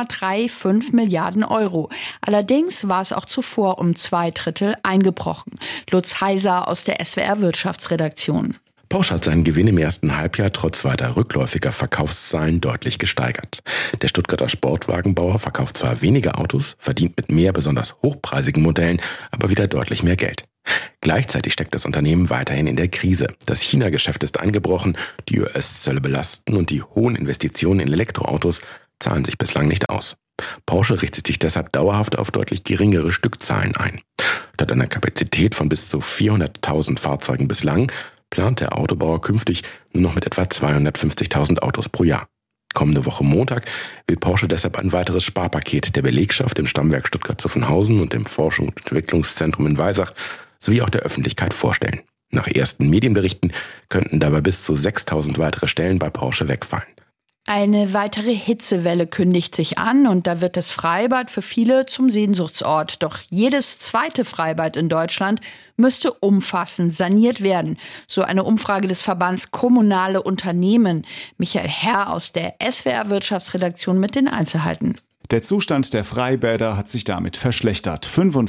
[SPEAKER 20] 1,35 Milliarden Euro. Allerdings war es auch zuvor um 2/3 eingebrochen. Lutz Heiser aus der SWR Wirtschaftsredaktion.
[SPEAKER 1] Porsche hat seinen Gewinn im ersten Halbjahr trotz weiter rückläufiger Verkaufszahlen deutlich gesteigert. Der Stuttgarter Sportwagenbauer verkauft zwar weniger Autos, verdient mit mehr besonders hochpreisigen Modellen aber wieder deutlich mehr Geld. Gleichzeitig steckt das Unternehmen weiterhin in der Krise. Das China-Geschäft ist eingebrochen, die US-Zölle belasten und die hohen Investitionen in Elektroautos zahlen sich bislang nicht aus. Porsche richtet sich deshalb dauerhaft auf deutlich geringere Stückzahlen ein. Statt einer Kapazität von bis zu 400.000 Fahrzeugen bislang plant der Autobauer künftig nur noch mit etwa 250.000 Autos pro Jahr. Kommende Woche Montag will Porsche deshalb ein weiteres Sparpaket der Belegschaft im Stammwerk Stuttgart-Zuffenhausen und im Forschungs- und Entwicklungszentrum in Weisach sowie auch der Öffentlichkeit vorstellen. Nach ersten Medienberichten könnten dabei bis zu 6.000 weitere Stellen bei Porsche wegfallen.
[SPEAKER 20] Eine weitere Hitzewelle kündigt sich an und da wird das Freibad für viele zum Sehnsuchtsort. Doch jedes zweite Freibad in Deutschland müsste umfassend saniert werden. So eine Umfrage des Verbands Kommunale Unternehmen. Michael Herr aus der SWR Wirtschaftsredaktion mit den Einzelheiten.
[SPEAKER 22] Der Zustand der Freibäder hat sich damit verschlechtert.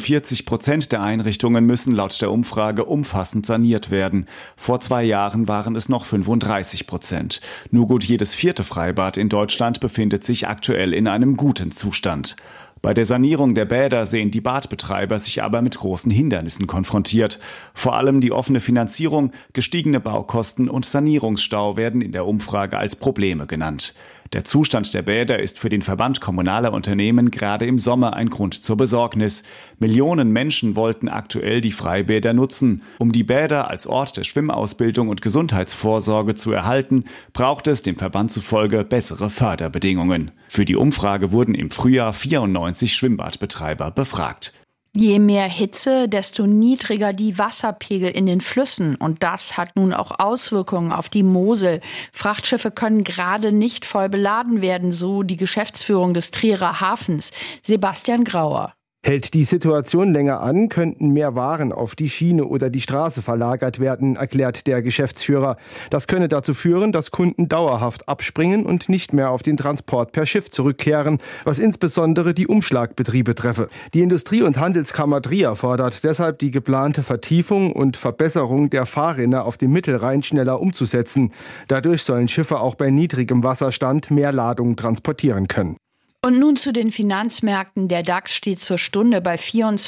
[SPEAKER 22] 45% der Einrichtungen müssen laut der Umfrage umfassend saniert werden. Vor 2 Jahren waren es noch 35%. Nur gut jedes 4. Freibad in Deutschland befindet sich aktuell in einem guten Zustand. Bei der Sanierung der Bäder sehen die Badbetreiber sich aber mit großen Hindernissen konfrontiert. Vor allem die offene Finanzierung, gestiegene Baukosten und Sanierungsstau werden in der Umfrage als Probleme genannt. Der Zustand der Bäder ist für den Verband kommunaler Unternehmen gerade im Sommer ein Grund zur Besorgnis. Millionen Menschen wollten aktuell die Freibäder nutzen. Um die Bäder als Ort der Schwimmausbildung und Gesundheitsvorsorge zu erhalten, braucht es dem Verband zufolge bessere Förderbedingungen. Für die Umfrage wurden im Frühjahr 94 Schwimmbadbetreiber befragt.
[SPEAKER 20] Je mehr Hitze, desto niedriger die Wasserpegel in den Flüssen. Und das hat nun auch Auswirkungen auf die Mosel. Frachtschiffe können gerade nicht voll beladen werden, so die Geschäftsführung des Trierer Hafens. Sebastian Grauer.
[SPEAKER 23] Hält die Situation länger an, könnten mehr Waren auf die Schiene oder die Straße verlagert werden, erklärt der Geschäftsführer. Das könne dazu führen, dass Kunden dauerhaft abspringen und nicht mehr auf den Transport per Schiff zurückkehren, was insbesondere die Umschlagbetriebe treffe. Die Industrie- und Handelskammer Trier fordert deshalb, die geplante Vertiefung und Verbesserung der Fahrrinne auf dem Mittelrhein schneller umzusetzen. Dadurch sollen Schiffe auch bei niedrigem Wasserstand mehr Ladungen transportieren können.
[SPEAKER 20] Und nun zu den Finanzmärkten. Der DAX steht zur Stunde bei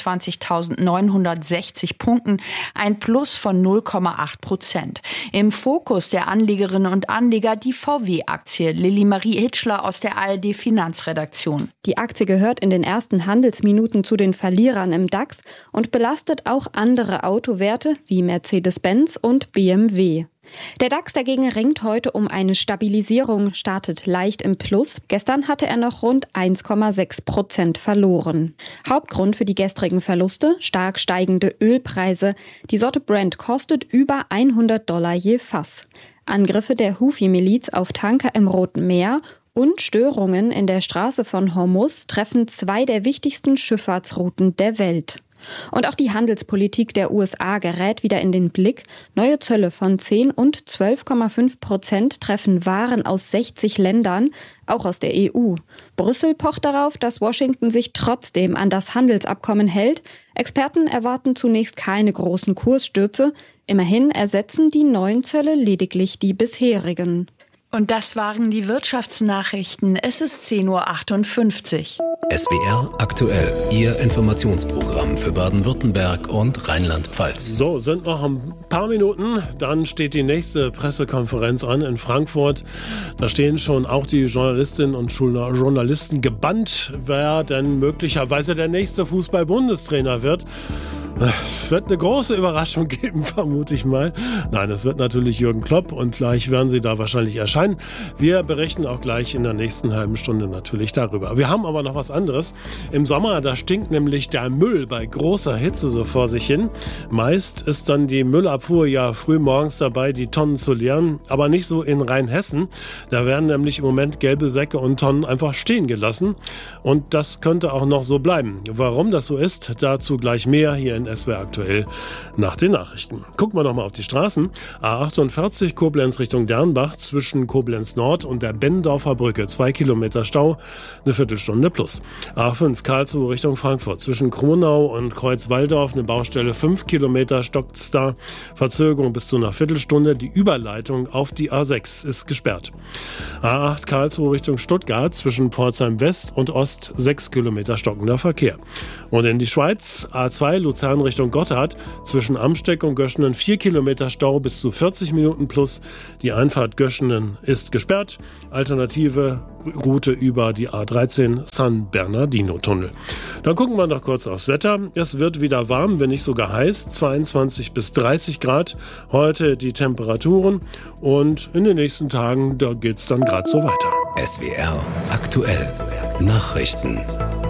[SPEAKER 20] 24.960 Punkten, ein Plus von 0,8%. Im Fokus der Anlegerinnen und Anleger die VW-Aktie. Lilly Marie Hitschler aus der ARD Finanzredaktion.
[SPEAKER 24] Die Aktie gehört in den ersten Handelsminuten zu den Verlierern im DAX und belastet auch andere Autowerte wie Mercedes-Benz und BMW. Der DAX dagegen ringt heute um eine Stabilisierung, startet leicht im Plus. Gestern hatte er noch rund 1,6% verloren. Hauptgrund für die gestrigen Verluste: stark steigende Ölpreise. Die Sorte Brent kostet über $100 je Fass. Angriffe der Houthi-Miliz auf Tanker im Roten Meer und Störungen in der Straße von Hormuz treffen 2 der wichtigsten Schifffahrtsrouten der Welt. Und auch die Handelspolitik der USA gerät wieder in den Blick. Neue Zölle von 10 und 12,5% treffen Waren aus 60 Ländern, auch aus der EU. Brüssel pocht darauf, dass Washington sich trotzdem an das Handelsabkommen hält. Experten erwarten zunächst keine großen Kursstürze. Immerhin ersetzen die neuen Zölle lediglich die bisherigen.
[SPEAKER 20] Und das waren die Wirtschaftsnachrichten. Es ist 10.58 Uhr.
[SPEAKER 6] SWR aktuell, Ihr Informationsprogramm für Baden-Württemberg und Rheinland-Pfalz.
[SPEAKER 7] So, sind noch ein paar Minuten, dann steht die nächste Pressekonferenz an in Frankfurt. Da stehen schon auch die Journalistinnen und Journalisten gebannt, wer denn möglicherweise der nächste Fußball-Bundestrainer wird. Es wird eine große Überraschung geben, vermute ich mal. Nein, es wird natürlich Jürgen Klopp und gleich werden sie da wahrscheinlich erscheinen. Wir berichten auch gleich in der nächsten halben Stunde natürlich darüber. Wir haben aber noch was anderes. Im Sommer, da stinkt nämlich der Müll bei großer Hitze so vor sich hin. Meist ist dann die Müllabfuhr ja früh morgens dabei, die Tonnen zu leeren, aber nicht so in Rheinhessen. Da werden nämlich im Moment gelbe Säcke und Tonnen einfach stehen gelassen. Und das könnte auch noch so bleiben. Warum das so ist, dazu gleich mehr hier in SWR aktuell nach den Nachrichten. Gucken wir nochmal auf die Straßen. A48 Koblenz Richtung Dernbach zwischen Koblenz Nord und der Bendorfer Brücke. 2 Kilometer Stau, eine Viertelstunde plus. A5 Karlsruhe Richtung Frankfurt zwischen Kronau und Kreuzwaldorf eine Baustelle. 5 Kilometer stockt's da. Verzögerung bis zu einer Viertelstunde. Die Überleitung auf die A6 ist gesperrt. A8 Karlsruhe Richtung Stuttgart zwischen Pforzheim West und Ost 6 Kilometer stockender Verkehr. Und in die Schweiz A2 Luzern Richtung Gotthard zwischen Amsteck und Göschenen 4 Kilometer Stau bis zu 40 Minuten plus. Die Einfahrt Göschenen ist gesperrt. Alternative Route über die A13 San Bernardino Tunnel. Dann gucken wir noch kurz aufs Wetter. Es wird wieder warm, wenn nicht sogar heiß. 22 bis 30 Grad. Heute die Temperaturen und in den nächsten Tagen, da geht's dann gerade so weiter.
[SPEAKER 6] SWR aktuell. Nachrichten.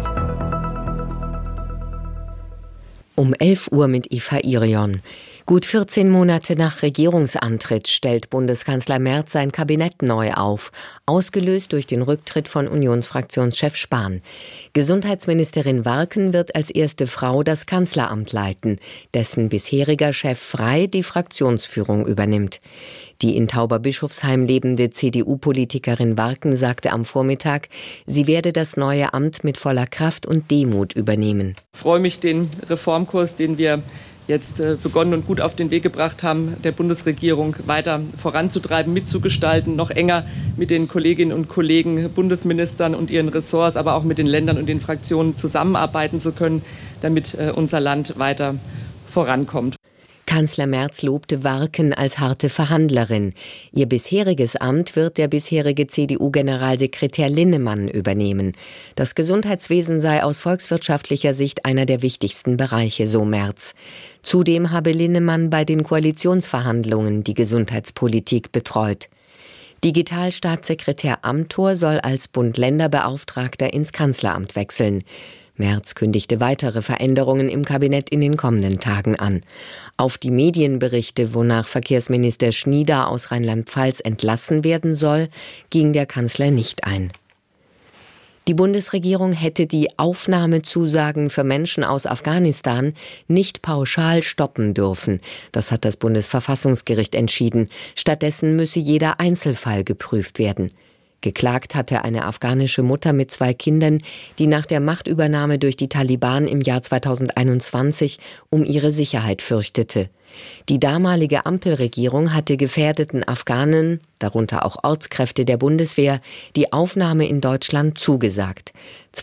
[SPEAKER 8] Um 11 Uhr mit Eva Irion. Gut 14 Monate nach Regierungsantritt stellt Bundeskanzler Merz sein Kabinett neu auf, ausgelöst durch den Rücktritt von Unionsfraktionschef Spahn. Gesundheitsministerin Warken wird als erste Frau das Kanzleramt leiten, dessen bisheriger Chef Frey die Fraktionsführung übernimmt. Die in Tauberbischofsheim lebende CDU-Politikerin Warken sagte am Vormittag, sie werde das neue Amt mit voller Kraft und Demut übernehmen.
[SPEAKER 15] Ich freue mich, den Reformkurs, den wir jetzt begonnen und gut auf den Weg gebracht haben, der Bundesregierung weiter voranzutreiben, mitzugestalten, noch enger mit den Kolleginnen und Kollegen, Bundesministern und ihren Ressorts, aber auch mit den Ländern und den Fraktionen zusammenarbeiten zu können, damit unser Land weiter vorankommt.
[SPEAKER 8] Kanzler Merz lobte Warken als harte Verhandlerin. Ihr bisheriges Amt wird der bisherige CDU-Generalsekretär Linnemann übernehmen. Das Gesundheitswesen sei aus volkswirtschaftlicher Sicht einer der wichtigsten Bereiche, so Merz. Zudem habe Linnemann bei den Koalitionsverhandlungen die Gesundheitspolitik betreut. Digitalstaatssekretär Amthor soll als Bund-Länder-Beauftragter ins Kanzleramt wechseln. Merz kündigte weitere Veränderungen im Kabinett in den kommenden Tagen an. Auf die Medienberichte, wonach Verkehrsminister Schnieder aus Rheinland-Pfalz entlassen werden soll, ging der Kanzler nicht ein. Die Bundesregierung hätte die Aufnahmezusagen für Menschen aus Afghanistan nicht pauschal stoppen dürfen. Das hat das Bundesverfassungsgericht entschieden. Stattdessen müsse jeder Einzelfall geprüft werden. Geklagt hatte eine afghanische Mutter mit 2 Kindern, die nach der Machtübernahme durch die Taliban im Jahr 2021 um ihre Sicherheit fürchtete. Die damalige Ampelregierung hatte gefährdeten Afghanen, darunter auch Ortskräfte der Bundeswehr, die Aufnahme in Deutschland zugesagt.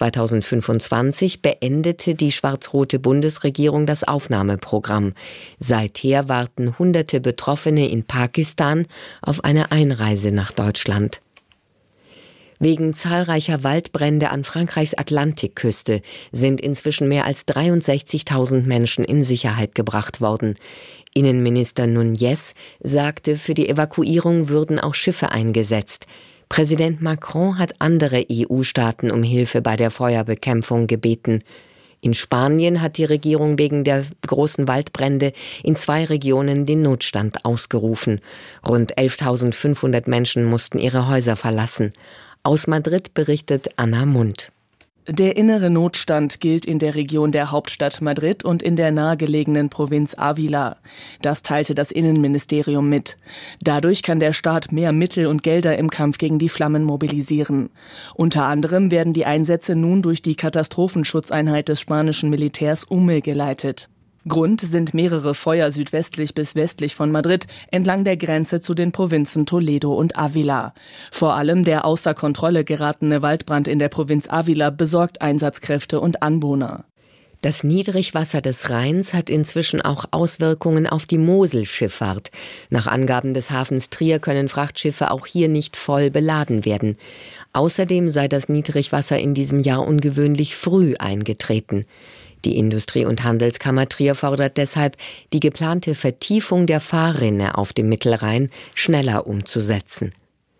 [SPEAKER 8] 2025 beendete die schwarz-rote Bundesregierung das Aufnahmeprogramm. Seither warten Hunderte Betroffene in Pakistan auf eine Einreise nach Deutschland. Wegen zahlreicher Waldbrände an Frankreichs Atlantikküste sind inzwischen mehr als 63.000 Menschen in Sicherheit gebracht worden. Innenminister Nunez sagte, für die Evakuierung würden auch Schiffe eingesetzt. Präsident Macron hat andere EU-Staaten um Hilfe bei der Feuerbekämpfung gebeten. In Spanien hat die Regierung wegen der großen Waldbrände in 2 Regionen den Notstand ausgerufen. Rund 11.500 Menschen mussten ihre Häuser verlassen. Aus Madrid berichtet Anna Mund.
[SPEAKER 2] Der innere Notstand gilt in der Region der Hauptstadt Madrid und in der nahegelegenen Provinz Ávila. Das teilte das Innenministerium mit. Dadurch kann der Staat mehr Mittel und Gelder im Kampf gegen die Flammen mobilisieren. Unter anderem werden die Einsätze nun durch die Katastrophenschutzeinheit des spanischen Militärs UME geleitet. Grund sind mehrere Feuer südwestlich bis westlich von Madrid entlang der Grenze zu den Provinzen Toledo und Ávila. Vor allem der außer Kontrolle geratene Waldbrand in der Provinz Ávila besorgt Einsatzkräfte und Anwohner.
[SPEAKER 8] Das Niedrigwasser des Rheins hat inzwischen auch Auswirkungen auf die Moselschifffahrt. Nach Angaben des Hafens Trier können Frachtschiffe auch hier nicht voll beladen werden. Außerdem sei das Niedrigwasser in diesem Jahr ungewöhnlich früh eingetreten. Die Industrie- und Handelskammer Trier fordert deshalb, die geplante Vertiefung der Fahrrinne auf dem Mittelrhein schneller umzusetzen.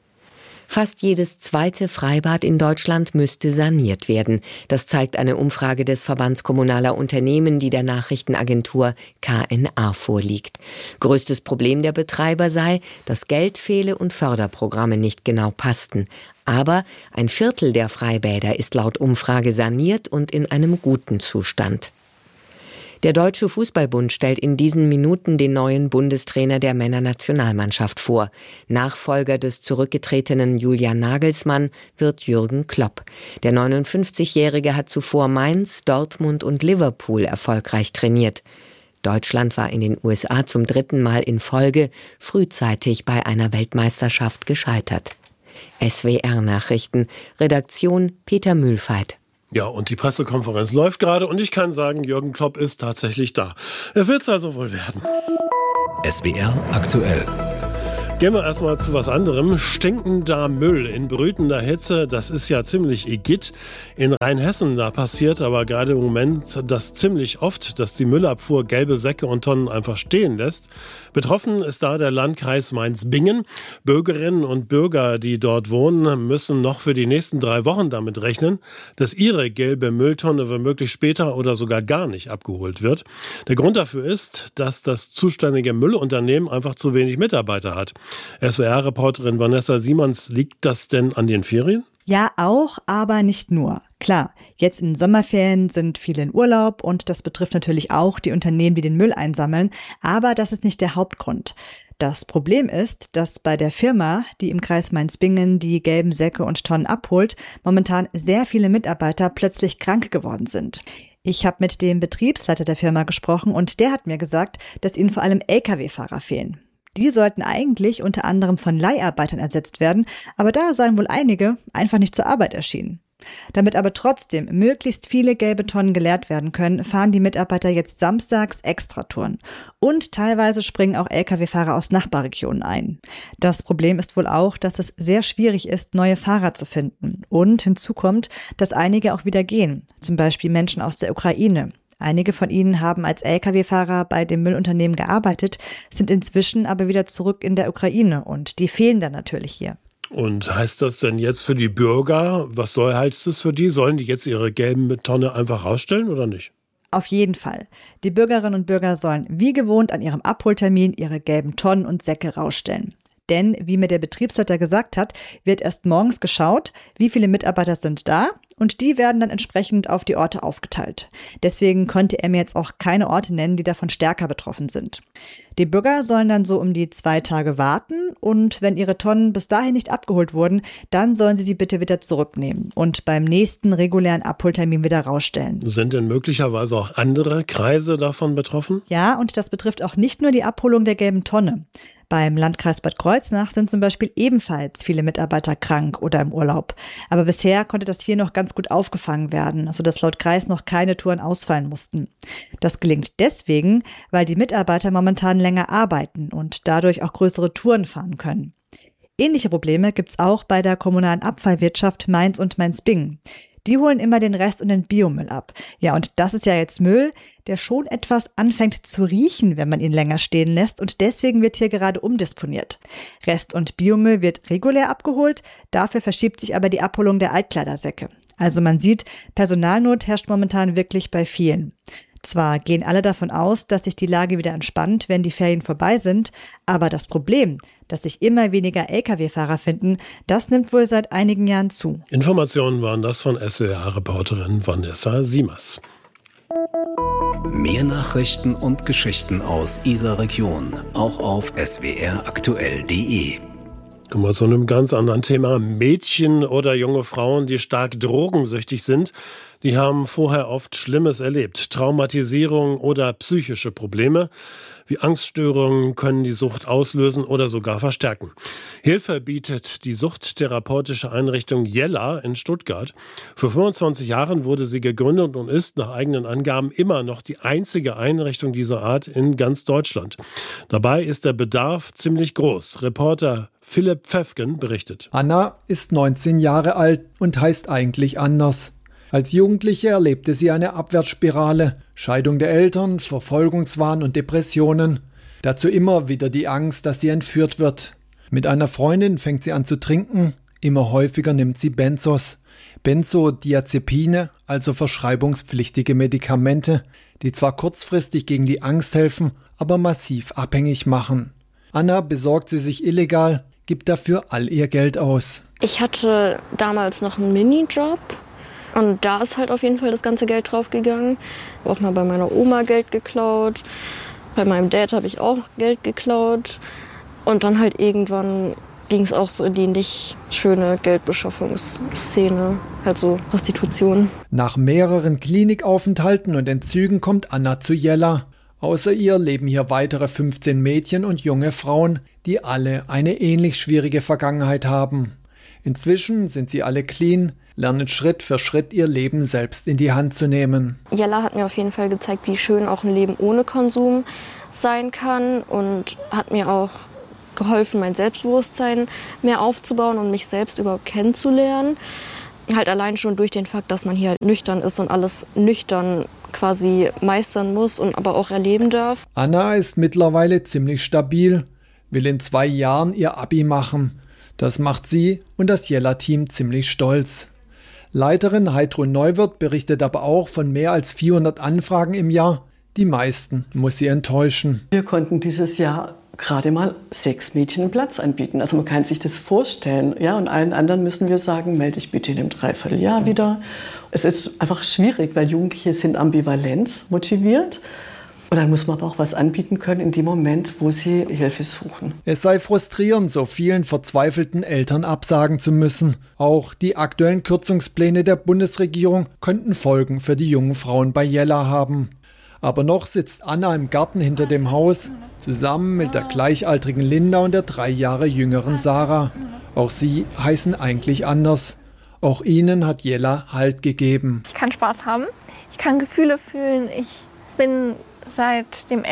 [SPEAKER 8] Fast jedes zweite Freibad in Deutschland müsste saniert werden. Das zeigt eine Umfrage des Verbands kommunaler Unternehmen, die der Nachrichtenagentur KNA vorliegt. Größtes Problem der Betreiber sei, dass Geld fehle und Förderprogramme nicht genau passten. Aber ein Viertel der Freibäder ist laut Umfrage saniert und in einem guten Zustand. Der Deutsche Fußballbund stellt in diesen Minuten den neuen Bundestrainer der Männernationalmannschaft vor. Nachfolger des zurückgetretenen Julian Nagelsmann wird Jürgen Klopp. Der 59-Jährige hat zuvor Mainz, Dortmund und Liverpool erfolgreich trainiert. Deutschland war in den USA zum 3. Mal in Folge frühzeitig bei einer Weltmeisterschaft gescheitert. SWR-Nachrichten, Redaktion Peter Mühlfeit.
[SPEAKER 7] Ja, und die Pressekonferenz läuft gerade und ich kann sagen, Jürgen Klopp ist tatsächlich da. Er wird es also wohl werden.
[SPEAKER 6] SWR aktuell.
[SPEAKER 7] Gehen wir erstmal zu was anderem. Stinkender Müll in brütender Hitze, das ist ja ziemlich igitt. In Rheinhessen, da passiert aber gerade im Moment das ziemlich oft, dass die Müllabfuhr gelbe Säcke und Tonnen einfach stehen lässt. Betroffen ist da der Landkreis Mainz-Bingen. Bürgerinnen und Bürger, die dort wohnen, müssen noch für die nächsten 3 Wochen damit rechnen, dass ihre gelbe Mülltonne womöglich später oder sogar gar nicht abgeholt wird. Der Grund dafür ist, dass das zuständige Müllunternehmen einfach zu wenig Mitarbeiter hat. SWR-Reporterin Vanessa Simons, liegt das denn an den Ferien?
[SPEAKER 3] Ja, auch, aber nicht nur. Klar, jetzt in den Sommerferien sind viele in Urlaub und das betrifft natürlich auch die Unternehmen, die den Müll einsammeln, aber das ist nicht der Hauptgrund. Das Problem ist, dass bei der Firma, die im Kreis Mainz-Bingen die gelben Säcke und Tonnen abholt, momentan sehr viele Mitarbeiter plötzlich krank geworden sind. Ich habe mit dem Betriebsleiter der Firma gesprochen und der hat mir gesagt, dass ihnen vor allem Lkw-Fahrer fehlen. Die sollten eigentlich unter anderem von Leiharbeitern ersetzt werden, aber da seien wohl einige einfach nicht zur Arbeit erschienen. Damit aber trotzdem möglichst viele gelbe Tonnen geleert werden können, fahren die Mitarbeiter jetzt samstags Extratouren. Und teilweise springen auch Lkw-Fahrer aus Nachbarregionen ein. Das Problem ist wohl auch, dass es sehr schwierig ist, neue Fahrer zu finden. Und hinzu kommt, dass einige auch wieder gehen, zum Beispiel Menschen aus der Ukraine. Einige von ihnen haben als Lkw-Fahrer bei dem Müllunternehmen gearbeitet, sind inzwischen aber wieder zurück in der Ukraine und die fehlen dann natürlich hier.
[SPEAKER 7] Und heißt das denn jetzt für die Bürger, heißt es für die? Sollen die jetzt ihre gelben Tonne einfach rausstellen oder nicht?
[SPEAKER 3] Auf jeden Fall. Die Bürgerinnen und Bürger sollen wie gewohnt an ihrem Abholtermin ihre gelben Tonnen und Säcke rausstellen. Denn, wie mir der Betriebsleiter gesagt hat, wird erst morgens geschaut, wie viele Mitarbeiter sind da und die werden dann entsprechend auf die Orte aufgeteilt. Deswegen konnte er mir jetzt auch keine Orte nennen, die davon stärker betroffen sind. Die Bürger sollen dann so um die 2 Tage warten und wenn ihre Tonnen bis dahin nicht abgeholt wurden, dann sollen sie bitte wieder zurücknehmen und beim nächsten regulären Abholtermin wieder rausstellen.
[SPEAKER 7] Sind denn möglicherweise auch andere Kreise davon betroffen?
[SPEAKER 3] Ja, und das betrifft auch nicht nur die Abholung der gelben Tonne. Beim Landkreis Bad Kreuznach sind zum Beispiel ebenfalls viele Mitarbeiter krank oder im Urlaub. Aber bisher konnte das hier noch ganz gut aufgefangen werden, sodass laut Kreis noch keine Touren ausfallen mussten. Das gelingt deswegen, weil die Mitarbeiter momentan länger arbeiten und dadurch auch größere Touren fahren können. Ähnliche Probleme gibt's auch bei der kommunalen Abfallwirtschaft Mainz und Mainz-Bingen. Die holen immer den Rest und den Biomüll ab. Ja, und das ist ja jetzt Müll, der schon etwas anfängt zu riechen, wenn man ihn länger stehen lässt. Und deswegen wird hier gerade umdisponiert. Rest- und Biomüll wird regulär abgeholt, dafür verschiebt sich aber die Abholung der Altkleidersäcke. Also man sieht, Personalnot herrscht momentan wirklich bei vielen. Zwar gehen alle davon aus, dass sich die Lage wieder entspannt, wenn die Ferien vorbei sind, aber das Problem, dass sich immer weniger Lkw-Fahrer finden, das nimmt wohl seit einigen Jahren zu.
[SPEAKER 7] Informationen waren das von SWR-Reporterin Vanessa Simers.
[SPEAKER 6] Mehr Nachrichten und Geschichten aus Ihrer Region, auch auf swraktuell.de.
[SPEAKER 7] Kommen wir zu einem ganz anderen Thema. Mädchen oder junge Frauen, die stark drogensüchtig sind, die haben vorher oft Schlimmes erlebt. Traumatisierung oder psychische Probleme wie Angststörungen können die Sucht auslösen oder sogar verstärken. Hilfe bietet die suchttherapeutische Einrichtung Jella in Stuttgart. Vor 25 Jahren wurde sie gegründet und ist nach eigenen Angaben immer noch die einzige Einrichtung dieser Art in ganz Deutschland. Dabei ist der Bedarf ziemlich groß. Reporter Philipp Pfeffgen berichtet.
[SPEAKER 4] Anna ist 19 Jahre alt und heißt eigentlich anders. Als Jugendliche erlebte sie eine Abwärtsspirale, Scheidung der Eltern, Verfolgungswahn und Depressionen. Dazu immer wieder die Angst, dass sie entführt wird. Mit einer Freundin fängt sie an zu trinken, immer häufiger nimmt sie Benzos. Benzodiazepine, also verschreibungspflichtige Medikamente, die zwar kurzfristig gegen die Angst helfen, aber massiv abhängig machen. Anna besorgt sie sich illegal, gibt dafür all ihr Geld aus.
[SPEAKER 5] Ich hatte damals noch einen Minijob und da ist halt auf jeden Fall das ganze Geld draufgegangen. Auch mal bei meiner Oma Geld geklaut, bei meinem Dad habe ich auch Geld geklaut und dann halt irgendwann ging es auch so in die nicht schöne Geldbeschaffungsszene, halt so Prostitution.
[SPEAKER 4] Nach mehreren Klinikaufenthalten und Entzügen kommt Anna zu Jella. Außer ihr leben hier weitere 15 Mädchen und junge Frauen, die alle eine ähnlich schwierige Vergangenheit haben. Inzwischen sind sie alle clean, lernen Schritt für Schritt ihr Leben selbst in die Hand zu nehmen.
[SPEAKER 5] Jella hat mir auf jeden Fall gezeigt, wie schön auch ein Leben ohne Konsum sein kann und hat mir auch geholfen, mein Selbstbewusstsein mehr aufzubauen und mich selbst überhaupt kennenzulernen. Halt allein schon durch den Fakt, dass man hier halt nüchtern ist und alles nüchtern quasi meistern muss und aber auch erleben darf.
[SPEAKER 4] Anna ist mittlerweile ziemlich stabil, will in 2 Jahren ihr Abi machen. Das macht sie und das Jella-Team ziemlich stolz. Leiterin Heidrun Neuwirth berichtet aber auch von mehr als 400 Anfragen im Jahr. Die meisten muss sie enttäuschen.
[SPEAKER 10] Wir konnten dieses Jahr gerade mal 6 Mädchen einen Platz anbieten. Also man kann sich das vorstellen. Ja, und allen anderen müssen wir sagen, melde dich bitte in einem Dreivierteljahr wieder. Es ist einfach schwierig, weil Jugendliche sind ambivalent motiviert. Und dann muss man aber auch was anbieten können in dem Moment, wo sie Hilfe suchen.
[SPEAKER 4] Es sei frustrierend, so vielen verzweifelten Eltern absagen zu müssen. Auch die aktuellen Kürzungspläne der Bundesregierung könnten Folgen für die jungen Frauen bei Jella haben. Aber noch sitzt Anna im Garten hinter dem Haus, zusammen mit der gleichaltrigen Linda und der 3 Jahre jüngeren Sarah. Auch sie heißen eigentlich anders. Auch ihnen hat Jella Halt gegeben.
[SPEAKER 12] Ich kann Spaß haben, ich kann Gefühle fühlen, ich bin seit dem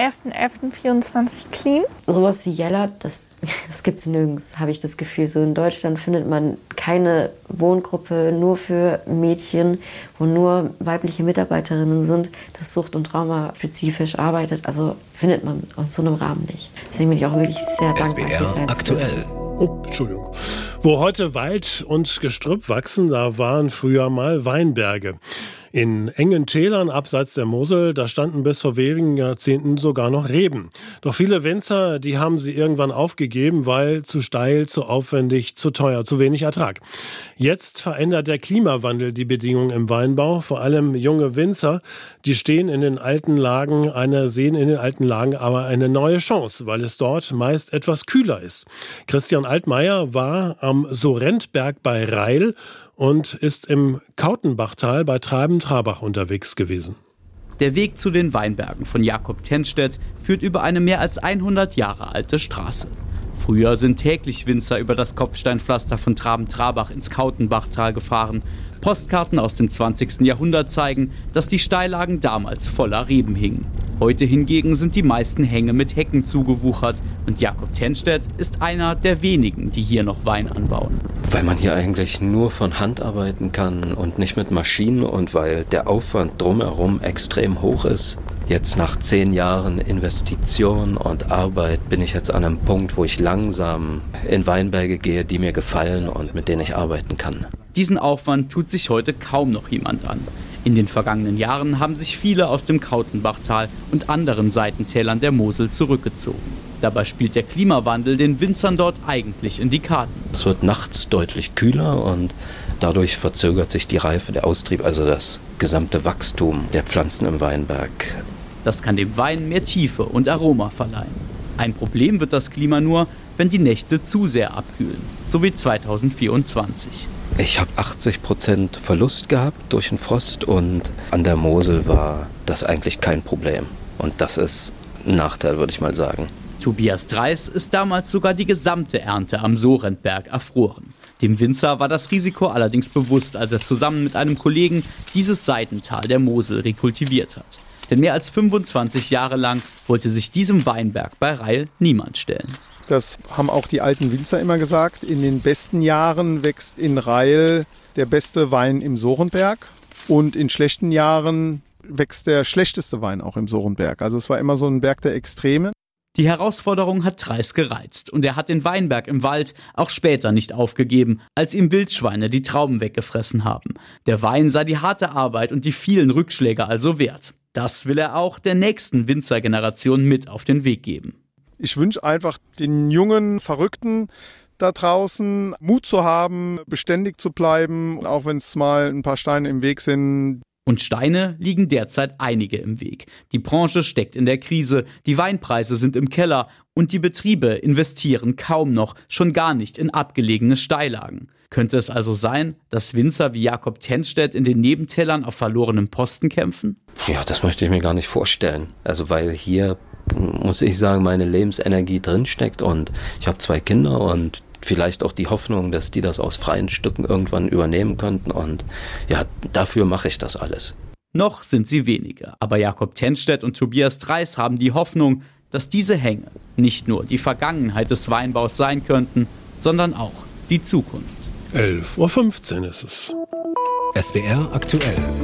[SPEAKER 12] 11.11.24 clean.
[SPEAKER 25] Sowas wie Jella, das gibt es nirgends, habe ich das Gefühl. So in Deutschland findet man keine Wohngruppe nur für Mädchen, wo nur weibliche Mitarbeiterinnen sind, das Sucht- und Trauma-spezifisch arbeitet. Also findet man in so einem Rahmen nicht. Deswegen bin ich auch wirklich sehr dankbar.
[SPEAKER 6] SWR aktuell.
[SPEAKER 7] Oh, Entschuldigung. Wo heute Wald und Gestrüpp wachsen, da waren früher mal Weinberge. In engen Tälern abseits der Mosel, da standen bis vor wenigen Jahrzehnten sogar noch Reben. Doch viele Winzer, die haben sie irgendwann aufgegeben, weil zu steil, zu aufwendig, zu teuer, zu wenig Ertrag. Jetzt verändert der Klimawandel die Bedingungen im Weinbau. Vor allem junge Winzer, die sehen in den alten Lagen aber eine neue Chance, weil es dort meist etwas kühler ist. Christian Altmaier war am Sorrentberg bei Reil und ist im Kautenbachtal bei Treiben-Trabach unterwegs gewesen.
[SPEAKER 26] Der Weg zu den Weinbergen von Jakob Tenstedt führt über eine mehr als 100 Jahre alte Straße. Früher sind täglich Winzer über das Kopfsteinpflaster von Traben-Trabach ins Kautenbachtal gefahren. Postkarten aus dem 20. Jahrhundert zeigen, dass die Steillagen damals voller Reben hingen. Heute hingegen sind die meisten Hänge mit Hecken zugewuchert und Jakob Tenstedt ist einer der wenigen, die hier noch Wein anbauen.
[SPEAKER 27] Weil man hier eigentlich nur von Hand arbeiten kann und nicht mit Maschinen und weil der Aufwand drumherum extrem hoch ist. Jetzt nach 10 Jahren Investition und Arbeit bin ich jetzt an einem Punkt, wo ich langsam in Weinberge gehe, die mir gefallen und mit denen ich arbeiten kann.
[SPEAKER 26] Diesen Aufwand tut sich heute kaum noch jemand an. In den vergangenen Jahren haben sich viele aus dem Kautenbachtal und anderen Seitentälern der Mosel zurückgezogen. Dabei spielt der Klimawandel den Winzern dort eigentlich in die Karten.
[SPEAKER 27] Es wird nachts deutlich kühler und dadurch verzögert sich die Reife, der Austrieb, also das gesamte Wachstum der Pflanzen im Weinberg.
[SPEAKER 26] Das kann dem Wein mehr Tiefe und Aroma verleihen. Ein Problem wird das Klima nur, wenn die Nächte zu sehr abkühlen, so wie 2024.
[SPEAKER 27] Ich habe 80% Verlust gehabt durch den Frost und an der Mosel war das eigentlich kein Problem. Und das ist ein Nachteil, würde ich mal sagen.
[SPEAKER 26] Tobias Dreis ist damals sogar die gesamte Ernte am Sorrentberg erfroren. Dem Winzer war das Risiko allerdings bewusst, als er zusammen mit einem Kollegen dieses Seitental der Mosel rekultiviert hat. Denn mehr als 25 Jahre lang wollte sich diesem Weinberg bei Reil niemand stellen.
[SPEAKER 23] Das haben auch die alten Winzer immer gesagt. In den besten Jahren wächst in Reil der beste Wein im Sorrentberg.
[SPEAKER 9] Und in schlechten Jahren wächst der schlechteste Wein auch im Sorenberg. Also es war immer so ein Berg der Extreme.
[SPEAKER 26] Die Herausforderung hat Treis gereizt und er hat den Weinberg im Wald auch später nicht aufgegeben, als ihm Wildschweine die Trauben weggefressen haben. Der Wein sei die harte Arbeit und die vielen Rückschläge also wert. Das will er auch der nächsten Winzergeneration mit auf den Weg geben.
[SPEAKER 9] Ich wünsche einfach den jungen Verrückten da draußen Mut zu haben, beständig zu bleiben, auch wenn es mal ein paar Steine im Weg sind.
[SPEAKER 26] Und Steine liegen derzeit einige im Weg. Die Branche steckt in der Krise, die Weinpreise sind im Keller und die Betriebe investieren kaum noch, schon gar nicht in abgelegene Steillagen. Könnte es also sein, dass Winzer wie Jakob Tenstedt in den Nebentälern auf verlorenem Posten kämpfen?
[SPEAKER 27] Ja, das möchte ich mir gar nicht vorstellen. Also weil hier, muss ich sagen, meine Lebensenergie drinsteckt und ich habe 2 Kinder und vielleicht auch die Hoffnung, dass die das aus freien Stücken irgendwann übernehmen könnten. Und ja, dafür mache ich das alles.
[SPEAKER 26] Noch sind sie wenige, aber Jakob Tenstedt und Tobias Treis haben die Hoffnung, dass diese Hänge nicht nur die Vergangenheit des Weinbaus sein könnten, sondern auch die Zukunft.
[SPEAKER 7] 11:15 Uhr ist es.
[SPEAKER 6] SWR aktuell.